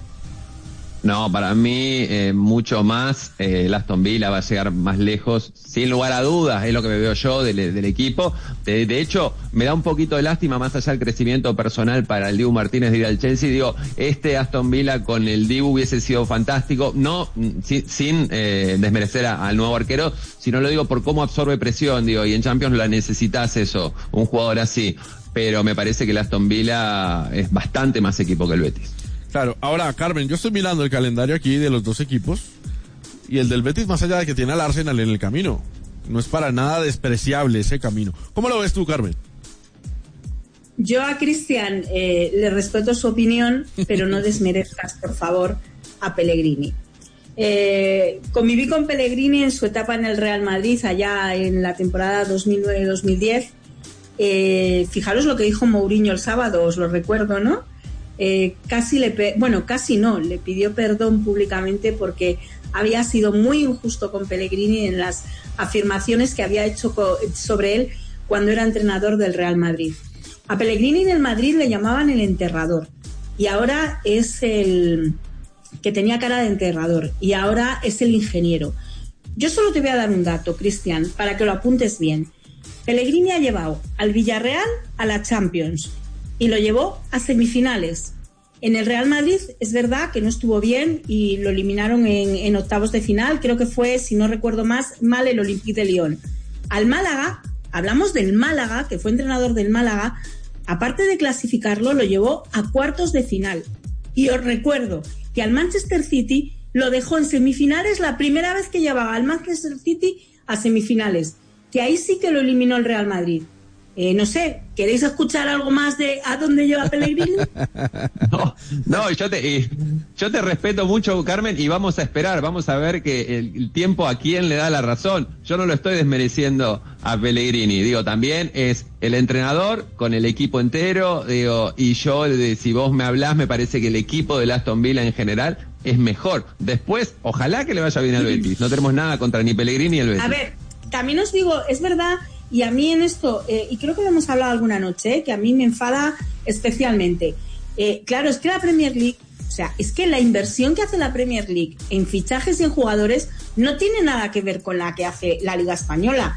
No, para mí eh, mucho más, eh, el Aston Villa va a llegar más lejos, sin lugar a dudas, es lo que me veo yo del, del equipo. De, de hecho, me da un poquito de lástima, más allá del crecimiento personal para el Dibu Martínez de ir al Chelsea. Digo, este Aston Villa con el Dibu hubiese sido fantástico, no sin, sin eh, desmerecer a, al nuevo arquero, sino lo digo por cómo absorbe presión, digo, y en Champions la necesitas eso, un jugador así. Pero me parece que el Aston Villa es bastante más equipo que el Betis. Claro, ahora Carmen, yo estoy mirando el calendario aquí de los dos equipos y el del Betis, más allá de que tiene al Arsenal en el camino, no es para nada despreciable ese camino. ¿Cómo lo ves tú, Carmen? Yo a Cristian eh, le respeto su opinión, pero no desmerezcas, por favor, a Pellegrini. Eh, conviví con Pellegrini en su etapa en el Real Madrid, allá en la temporada dos mil nueve dos mil diez. Eh, fijaros lo que dijo Mourinho el sábado, os lo recuerdo, ¿no? Eh, casi le, pe- bueno, casi no, le pidió perdón públicamente porque había sido muy injusto con Pellegrini en las afirmaciones que había hecho co- sobre él cuando era entrenador del Real Madrid. A Pellegrini en el Madrid le llamaban el enterrador y ahora es el que tenía cara de enterrador y ahora es el ingeniero. Yo solo te voy a dar un dato, Cristian, para que lo apuntes bien. Pellegrini ha llevado al Villarreal a la Champions y lo llevó a semifinales. En el Real Madrid es verdad que no estuvo bien y lo eliminaron en, en octavos de final, creo que fue, si no recuerdo más, mal el Olympique de Lyon. Al Málaga, hablamos del Málaga, que fue entrenador del Málaga, aparte de clasificarlo, lo llevó a cuartos de final. Y os recuerdo que al Manchester City lo dejó en semifinales la primera vez que llevaba al Manchester City a semifinales, que ahí sí que lo eliminó el Real Madrid. Eh, no sé, ¿queréis escuchar algo más de a dónde lleva Pellegrini? No, no, yo te, yo te respeto mucho, Carmen, y vamos a esperar, vamos a ver que el, el tiempo a quién le da la razón. Yo no lo estoy desmereciendo a Pellegrini, digo, también es el entrenador con el equipo entero, digo, y yo, de, si vos me hablás, me parece que el equipo del Aston Villa en general es mejor. Después, ojalá que le vaya bien al Betis, no tenemos nada contra ni Pellegrini ni el Betis. A ver, también os digo, es verdad. Y a mí en esto, eh, y creo que lo hemos hablado alguna noche, eh, que a mí me enfada especialmente. Eh, claro, es que la Premier League, o sea, es que la inversión que hace la Premier League en fichajes y en jugadores no tiene nada que ver con la que hace la Liga Española.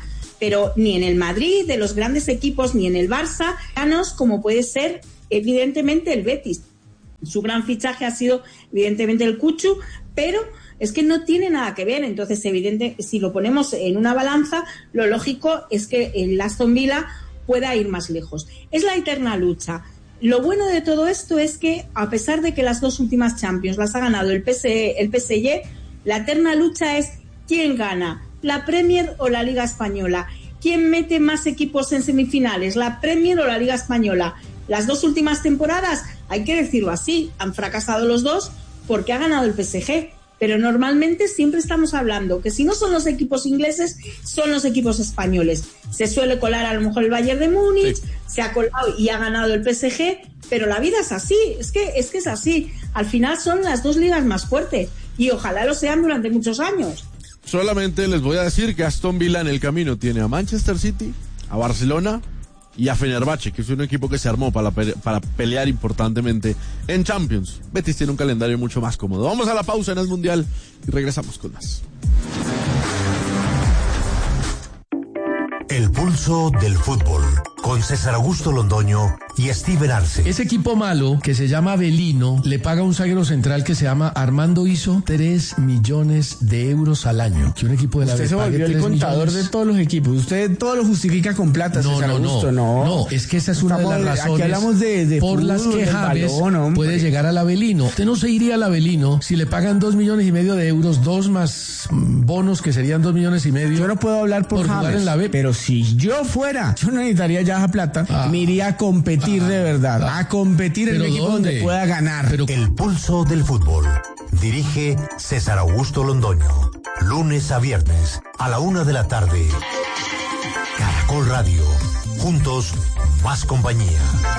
pero ni en el Madrid, de los grandes equipos, ni en el Barça, como puede ser evidentemente el Betis. Su gran fichaje ha sido evidentemente el Cuchu, pero es que no tiene nada que ver. Entonces, evidente, si lo ponemos en una balanza, lo lógico es que el Aston Villa pueda ir más lejos. Es la eterna lucha. Lo bueno de todo esto es que, a pesar de que las dos últimas Champions las ha ganado el P S, el P S G, la eterna lucha es quién gana, la Premier o la Liga Española. ¿Quién mete más equipos en semifinales, la Premier o la Liga Española? Las dos últimas temporadas, hay que decirlo así, han fracasado los dos porque ha ganado el P S G. Pero normalmente siempre estamos hablando que si no son los equipos ingleses, son los equipos españoles. Se suele colar a lo mejor el Bayern de Múnich, sí. Se ha colado y ha ganado el P S G, pero la vida es así, es que, es que es así. Al final son las dos ligas más fuertes y ojalá lo sean durante muchos años. Solamente les voy a decir que Aston Villa en el camino tiene a Manchester City, a Barcelona y a Fenerbahce, que es un equipo que se armó para, pe- para pelear importantemente en Champions. Betis tiene un calendario mucho más cómodo. Vamos a la pausa en el Mundial y regresamos con más. El pulso del fútbol, con César Augusto Londoño y Steven Arce. Ese equipo malo, que se llama Avelino, le paga a un zaguero central que se llama Armando Iso tres millones de euros al año. Que un equipo de la Usted se volvió el contador millones. De todos los equipos. Usted todo lo justifica con plata, no, César no, Augusto. No, no, no, es que esa es una Estamos, de las razones aquí hablamos de, de por fútbol, las que James balón, puede llegar al Avelino. Usted no se iría al Avelino si le pagan dos millones y medio de euros, dos más bonos que serían dos millones y medio. Yo no puedo hablar por, por James, jugar en la B, pero si yo fuera, yo no necesitaría ya esa plata, ah, me iría a competir ah, de verdad, ah, a competir en un equipo ¿dónde? Donde pueda ganar. Pero... El pulso del fútbol. Dirige César Augusto Londoño. Lunes a viernes a la una de la tarde. Caracol Radio. Juntos, más compañía.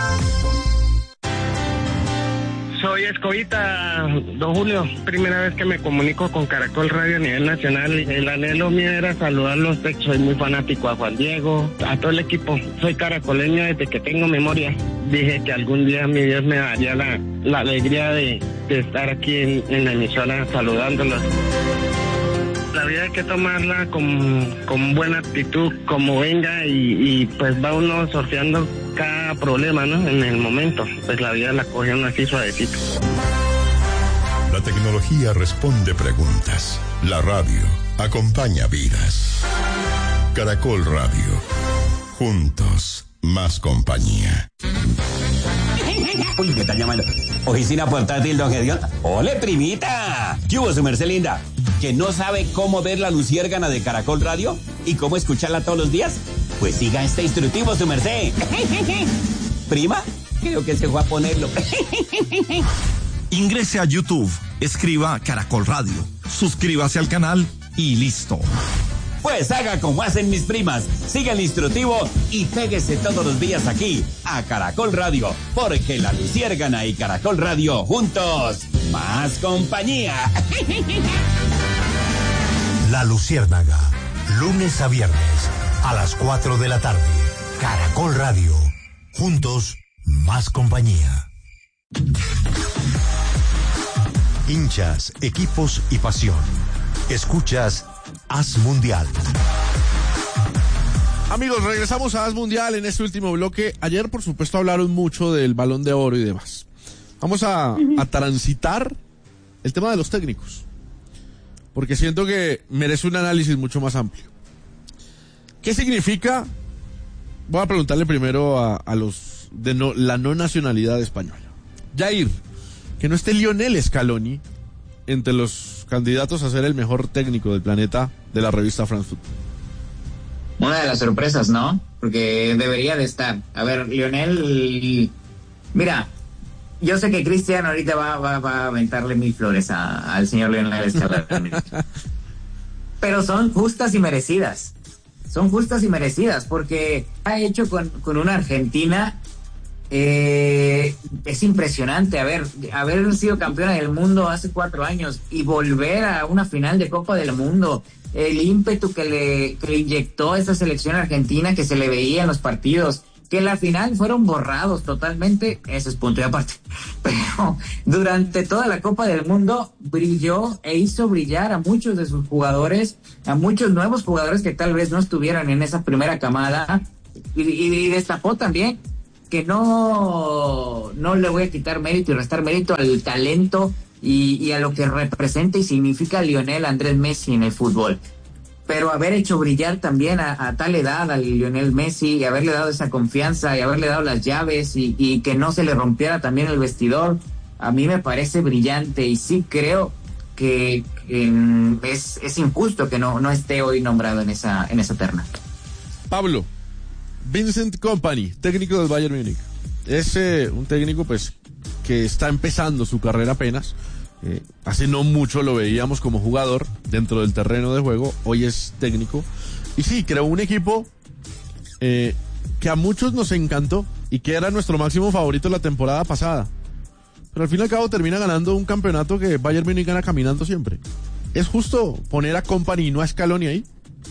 Soy Escobita, don Julio. Primera vez que me comunico con Caracol Radio a nivel nacional. El anhelo mío era saludarlos. Soy muy fanático a Juan Diego, a todo el equipo. Soy caracoleño desde que tengo memoria. Dije que algún día mi Dios me daría la, la alegría de, de estar aquí en, en la emisora saludándolos. La vida hay que tomarla con, con buena actitud, como venga, y, y pues va uno sorteando cada problema, ¿no? En el momento, pues la vida la coge uno así suavecito. La tecnología responde preguntas. La radio acompaña vidas. Caracol Radio. Juntos, más compañía. Uy, ¿qué están llamando? Oficina portátil, don Gedeón. ¡Ole, primita! ¿Qué hubo, su merced linda? ¿Que no sabe cómo ver la luciérgana de Caracol Radio? ¿Y cómo escucharla todos los días? Pues siga este instructivo, su merced. ¿Prima? Creo que se fue a ponerlo. Ingrese a YouTube, escriba Caracol Radio, suscríbase al canal y listo. Pues haga como hacen mis primas, siga el instructivo y péguese todos los días aquí a Caracol Radio, porque la luciérgana y Caracol Radio juntos, más compañía. La Luciérnaga, lunes a viernes a las cuatro de la tarde. Caracol Radio, juntos, más compañía. Hinchas, equipos y pasión. Escuchas Haz Mundial. Amigos, regresamos a Haz Mundial en este último bloque. Ayer, por supuesto, hablaron mucho del Balón de Oro y demás. Vamos a, a transitar el tema de los técnicos, porque siento que merece un análisis mucho más amplio. ¿Qué significa? Voy a preguntarle primero a, a los de no, la no nacionalidad española. Jair, que no esté Lionel Scaloni entre los candidatos a ser el mejor técnico del planeta de la revista France Football. Una de las sorpresas, ¿no? Porque debería de estar. A ver, Lionel, mira, yo sé que Cristian ahorita va, va, va a aventarle mil flores a, al señor Lionel Scaloni. Pero son justas y merecidas. Son justas y merecidas porque ha hecho con, con una Argentina. Eh, es impresionante haber, haber sido campeona del mundo hace cuatro años y volver a una final de Copa del Mundo, el ímpetu que le, que le inyectó esa selección argentina que se le veía en los partidos, Que en la final fueron borrados totalmente, ese es punto y aparte. Pero durante toda la Copa del Mundo brilló e hizo brillar a muchos de sus jugadores, a muchos nuevos jugadores que tal vez no estuvieran en esa primera camada, y, y, y destapó también que no, no le voy a quitar mérito y restar mérito al talento y, y a lo que representa y significa Lionel Andrés Messi en el fútbol. Pero haber hecho brillar también a, a tal edad a Lionel Messi y haberle dado esa confianza y haberle dado las llaves y, y que no se le rompiera también el vestidor, a mí me parece brillante y sí creo que, que es, es injusto que no, no esté hoy nombrado en esa, en esa terna. Pablo, Vincent Kompany, técnico del Bayern Múnich. Es eh, un técnico pues que está empezando su carrera apenas. Eh, hace no mucho lo veíamos como jugador dentro del terreno de juego, hoy es técnico. Y sí, creó un equipo eh, que a muchos nos encantó y que era nuestro máximo favorito la temporada pasada. Pero al fin y al cabo termina ganando un campeonato que Bayern Múnich gana caminando siempre. ¿Es justo poner a Kompany y no a Scaloni ahí?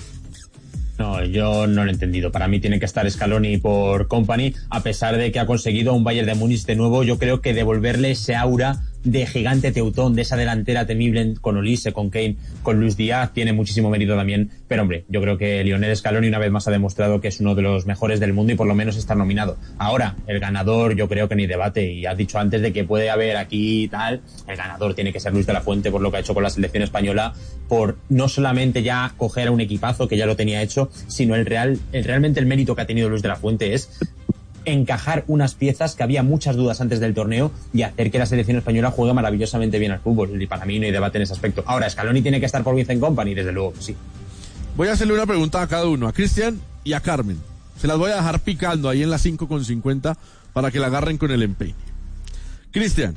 No, yo no lo he entendido. Para mí tiene que estar Scaloni por Kompany, a pesar de que ha conseguido un Bayern de Múnich de nuevo. Yo creo que devolverle ese aura de gigante teutón, de esa delantera temible con Olise, con Kane, con Luis Díaz, tiene muchísimo mérito también. Pero hombre, yo creo que Lionel Scaloni una vez más ha demostrado que es uno de los mejores del mundo y por lo menos está nominado. Ahora, el ganador yo creo que ni debate, y has dicho antes de que puede haber aquí tal, el ganador tiene que ser Luis de la Fuente por lo que ha hecho con la selección española, por no solamente ya coger a un equipazo que ya lo tenía hecho, sino el real, el realmente el mérito que ha tenido Luis de la Fuente es encajar unas piezas que había muchas dudas antes del torneo y hacer que la selección española juegue maravillosamente bien al fútbol, y para mí no hay debate en ese aspecto. Ahora, Scaloni tiene que estar por Vincent Kompany, desde luego que sí. Voy a hacerle una pregunta a cada uno, a Cristian y a Carmen. Se las voy a dejar picando ahí en las cinco con cincuenta para que la agarren con el empeine. Cristian,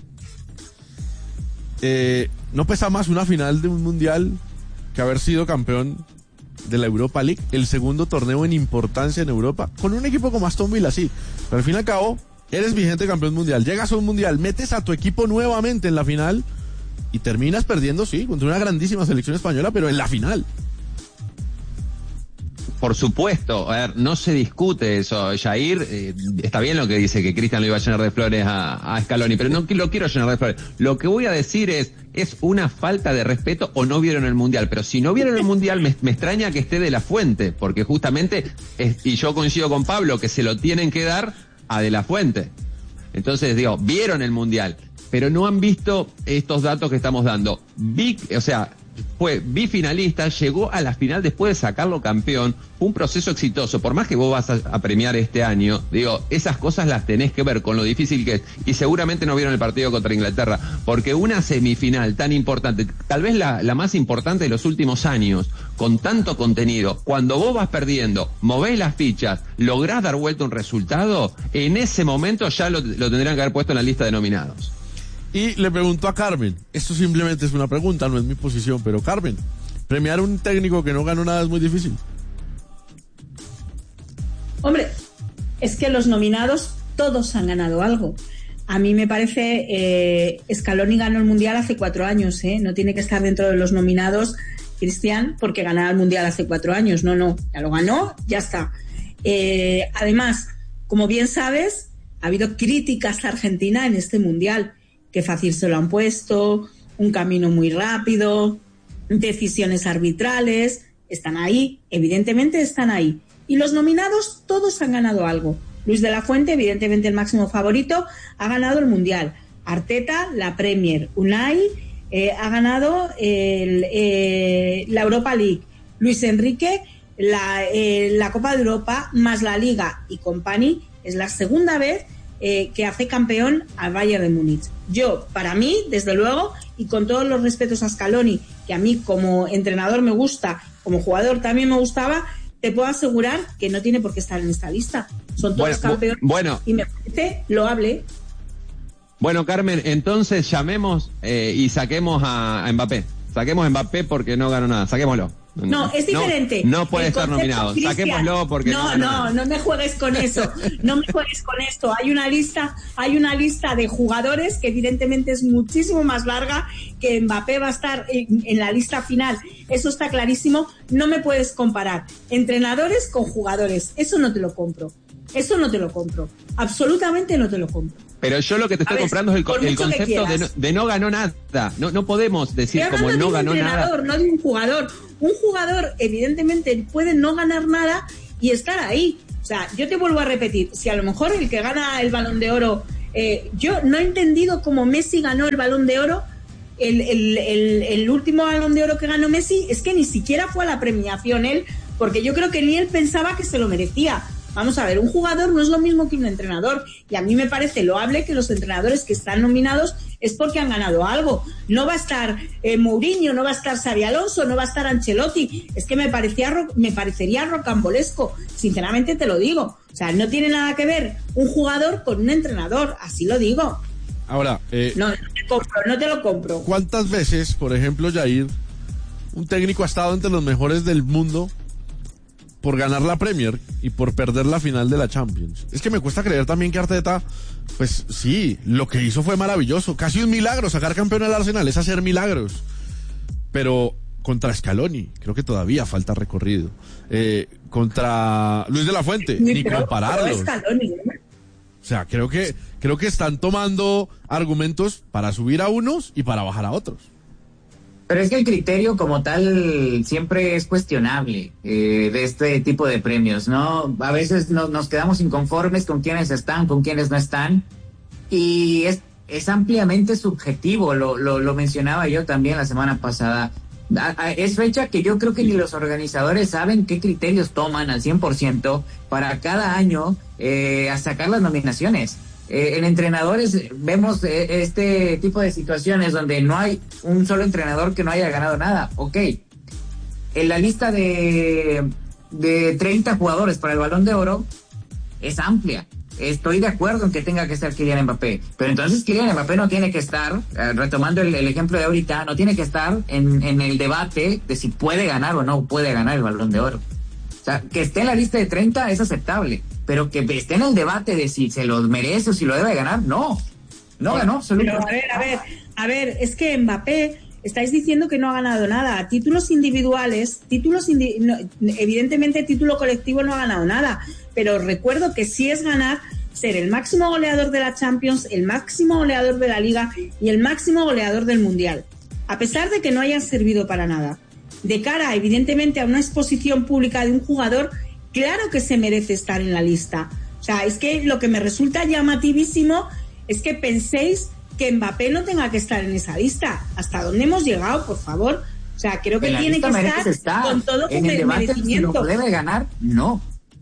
eh, ¿no pesa más una final de un mundial que haber sido campeón de la Europa League, el segundo torneo en importancia en Europa, con un equipo como Aston Villa, sí, pero al fin y al cabo eres vigente campeón mundial, llegas a un mundial, metes a tu equipo nuevamente en la final y terminas perdiendo, sí, contra una grandísima selección española, pero en la final? Por supuesto, a ver, no se discute eso, Jair, eh, está bien lo que dice, que Cristian lo iba a llenar de flores a, a Scaloni, pero no lo quiero llenar de flores. Lo que voy a decir es, es una falta de respeto o no vieron el Mundial, pero si no vieron el Mundial me, me extraña que esté de la Fuente, porque justamente, es, y yo coincido con Pablo, que se lo tienen que dar a de la Fuente. Entonces digo, vieron el Mundial, pero no han visto estos datos que estamos dando. Vi, o sea, fue bifinalista, llegó a la final después de sacarlo campeón, fue un proceso exitoso. Por más que vos vas a, a premiar este año, digo, esas cosas las tenés que ver con lo difícil que es, y seguramente no vieron el partido contra Inglaterra, porque una semifinal tan importante, tal vez la, la más importante de los últimos años, con tanto contenido, cuando vos vas perdiendo, movés las fichas, lográs dar vuelta un resultado, en ese momento ya lo, lo tendrían que haber puesto en la lista de nominados. Y le pregunto a Carmen, esto simplemente es una pregunta, no es mi posición, pero Carmen, premiar a un técnico que no ganó nada es muy difícil. Hombre, es que los nominados todos han ganado algo. A mí me parece, eh, Scaloni ganó el Mundial hace cuatro años, ¿eh? No tiene que estar dentro de los nominados, Cristian, porque ganara el Mundial hace cuatro años. No, no, ya lo ganó, ya está. Eh, además, como bien sabes, ha habido críticas a Argentina en este Mundial. Que fácil se lo han puesto, un camino muy rápido, decisiones arbitrales, están ahí, evidentemente están ahí. Y los nominados todos han ganado algo. Luis de la Fuente, evidentemente el máximo favorito, ha ganado el Mundial. Arteta, la Premier. Unai eh, ha ganado el, eh, la Europa League. Luis Enrique, la, eh, la Copa de Europa, más la Liga. Y Kompany es la segunda vez Eh, que hace campeón al Bayern de Múnich. Yo, para mí, desde luego, y con todos los respetos a Scaloni, que a mí como entrenador me gusta, como jugador también me gustaba, te puedo asegurar que no tiene por qué estar en esta lista. Son todos bueno, campeones bueno. y me parece loable. Bueno, Carmen, entonces llamemos eh, y saquemos a, a Mbappé. Saquemos a Mbappé porque no ganó nada. Saquémoslo. No, es diferente. No, no puede estar nominado. Cristian, saquémoslo porque no, no, no, no me juegues con eso. No me juegues con esto. Hay una lista, hay una lista de jugadores que evidentemente es muchísimo más larga, que Mbappé va a estar en, en la lista final. Eso está clarísimo. No me puedes comparar entrenadores con jugadores. Eso no te lo compro. Eso no te lo compro. Absolutamente no te lo compro. Pero yo lo que te estoy ver, comprando es el, el concepto de no, de no ganó nada. No, no podemos decir como no ganó nada. No de un jugador. Un jugador, evidentemente, puede no ganar nada y estar ahí. O sea, yo te vuelvo a repetir, si a lo mejor el que gana el Balón de Oro, eh, yo no he entendido cómo Messi ganó el Balón de Oro, el, el, el, el último Balón de Oro que ganó Messi, es que ni siquiera fue a la premiación él, porque yo creo que ni él pensaba que se lo merecía. Vamos a ver, un jugador no es lo mismo que un entrenador, y a mí me parece loable que los entrenadores que están nominados es porque han ganado algo. No va a estar eh, Mourinho, no va a estar Xabi Alonso, no va a estar Ancelotti. Es que me parecía me parecería rocambolesco, sinceramente te lo digo. O sea, no tiene nada que ver un jugador con un entrenador, así lo digo. Ahora, eh, no, no te compro, no te lo compro. ¿Cuántas veces, por ejemplo, Jair, un técnico ha estado entre los mejores del mundo por ganar la Premier y por perder la final de la Champions? Es que me cuesta creer también que Arteta, pues sí, lo que hizo fue maravilloso, casi un milagro, sacar campeón al Arsenal es hacer milagros, pero contra Scaloni creo que todavía falta recorrido, eh, contra Luis de la Fuente, ni pero, compararlos. Pero Scaloni, ¿eh? O sea, creo que creo que están tomando argumentos para subir a unos y para bajar a otros. Pero es que el criterio como tal siempre es cuestionable eh, de este tipo de premios, ¿no? A veces no, nos quedamos inconformes con quienes están, con quienes no están, y es, es ampliamente subjetivo, lo, lo, lo mencionaba yo también la semana pasada. A, a, es fecha que yo creo que ni los organizadores saben qué criterios toman al cien por ciento para cada año eh, a sacar las nominaciones. Eh, en entrenadores vemos eh, este tipo de situaciones donde no hay un solo entrenador que no haya ganado nada. Ok, en la lista de, de treinta jugadores para el Balón de Oro es amplia. Estoy de acuerdo en que tenga que estar Kylian Mbappé, pero entonces Kylian Mbappé no tiene que estar, eh, retomando el, el ejemplo de ahorita, no tiene que estar en, en el debate de si puede ganar o no puede ganar el Balón de Oro. O sea, que esté en la lista de treinta es aceptable, pero que esté en el debate de si se lo merece o si lo debe ganar, no. No ganó, absolutamente. Pero a ver, a ver, a ver, es que Mbappé, estáis diciendo que no ha ganado nada. Títulos individuales, títulos indi- no, evidentemente título colectivo no ha ganado nada, pero recuerdo que sí es ganar ser el máximo goleador de la Champions, el máximo goleador de la Liga y el máximo goleador del Mundial, a pesar de que no hayan servido para nada. De cara, evidentemente, a una exposición pública de un jugador, claro que se merece estar en la lista. O sea, es que lo que me resulta llamativísimo es que penséis que Mbappé no tenga que estar en esa lista. ¿Hasta dónde hemos llegado, por favor? O sea, creo que tiene que estar, estar con todo en el debate, merecimiento. Si lo debe ganar, no.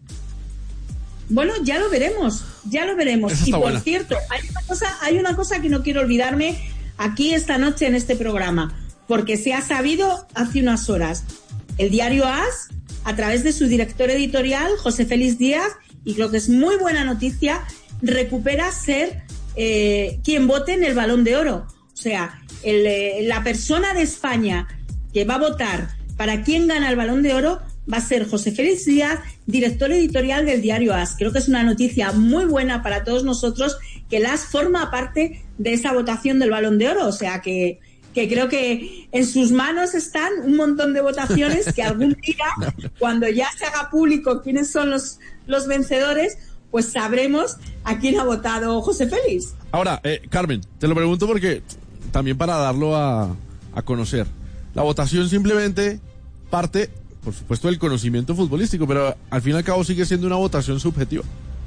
Bueno, ya lo veremos, ya lo veremos. Y por buena. cierto, hay una cosa, hay una cosa que no quiero olvidarme aquí esta noche en este programa, porque se ha sabido hace unas horas. El diario AS, a través de su director editorial, José Félix Díaz, y creo que es muy buena noticia, recupera ser eh, quien vote en el Balón de Oro. O sea, el, eh, la persona de España que va a votar para quién gana el Balón de Oro va a ser José Félix Díaz, director editorial del diario AS. Creo que es una noticia muy buena para todos nosotros que el AS forma parte de esa votación del Balón de Oro. O sea que, que creo que en sus manos están un montón de votaciones que algún día, cuando ya se haga público quiénes son los, los vencedores, pues sabremos a quién ha votado José Félix. Ahora, eh, Carmen, te lo pregunto porque también para darlo a, a conocer. La votación simplemente parte, por supuesto, del conocimiento futbolístico, pero al fin y al cabo sigue siendo una votación subjetiva.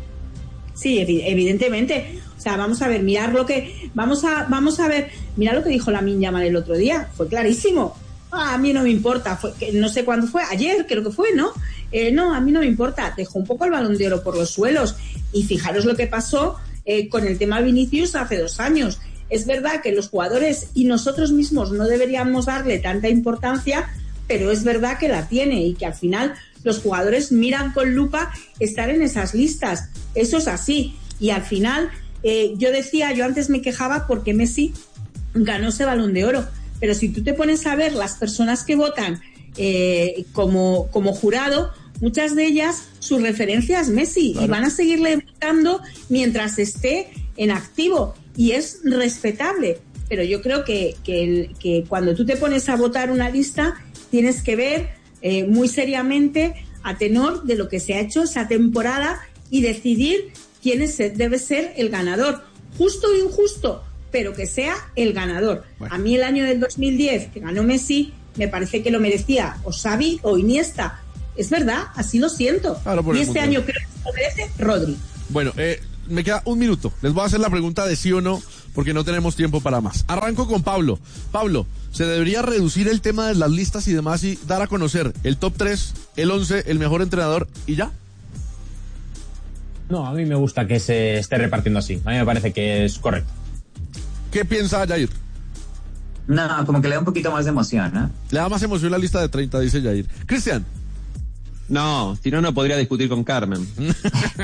Sí, evidentemente. O sea, vamos a ver, mirar lo que, vamos a, vamos a ver, mirar lo que dijo Lamine Yamal el otro día, fue clarísimo. Ah, a mí no me importa, fue, que no sé cuándo fue, ayer creo que fue, ¿no? Eh, no, a mí no me importa, dejó un poco el Balón de Oro por los suelos. Y fijaros lo que pasó eh, con el tema Vinicius hace dos años. Es verdad que los jugadores y nosotros mismos no deberíamos darle tanta importancia, pero es verdad que la tiene y que al final los jugadores miran con lupa estar en esas listas. Eso es así. Y al final, eh, yo decía, yo antes me quejaba porque Messi ganó ese Balón de Oro, pero si tú te pones a ver las personas que votan eh, como, como jurado, muchas de ellas, su referencia es Messi, claro, y van a seguirle votando mientras esté en activo, y es respetable. Pero yo creo que, que, el, que cuando tú te pones a votar una lista, tienes que ver eh, muy seriamente a tenor de lo que se ha hecho esa temporada y decidir quién es, debe ser el ganador, justo o injusto, pero que sea el ganador. Bueno. A mí el año del dos mil diez, que ganó Messi, me parece que lo merecía o Xavi o Iniesta. Es verdad, así lo siento. Y este año creo que lo merece Rodri. Bueno, eh, me queda un minuto. Les voy a hacer la pregunta de sí o no, porque no tenemos tiempo para más. Arranco con Pablo. Pablo, ¿se debería reducir el tema de las listas y demás y dar a conocer el top tres, el once, el mejor entrenador y ya? No, a mí me gusta que se esté repartiendo así. A mí me parece que es correcto. ¿Qué piensa Jair? No, como que le da un poquito más de emoción, ¿no? Le da más emoción la lista de treinta, dice Jair. Cristian. No, si no, no podría discutir con Carmen.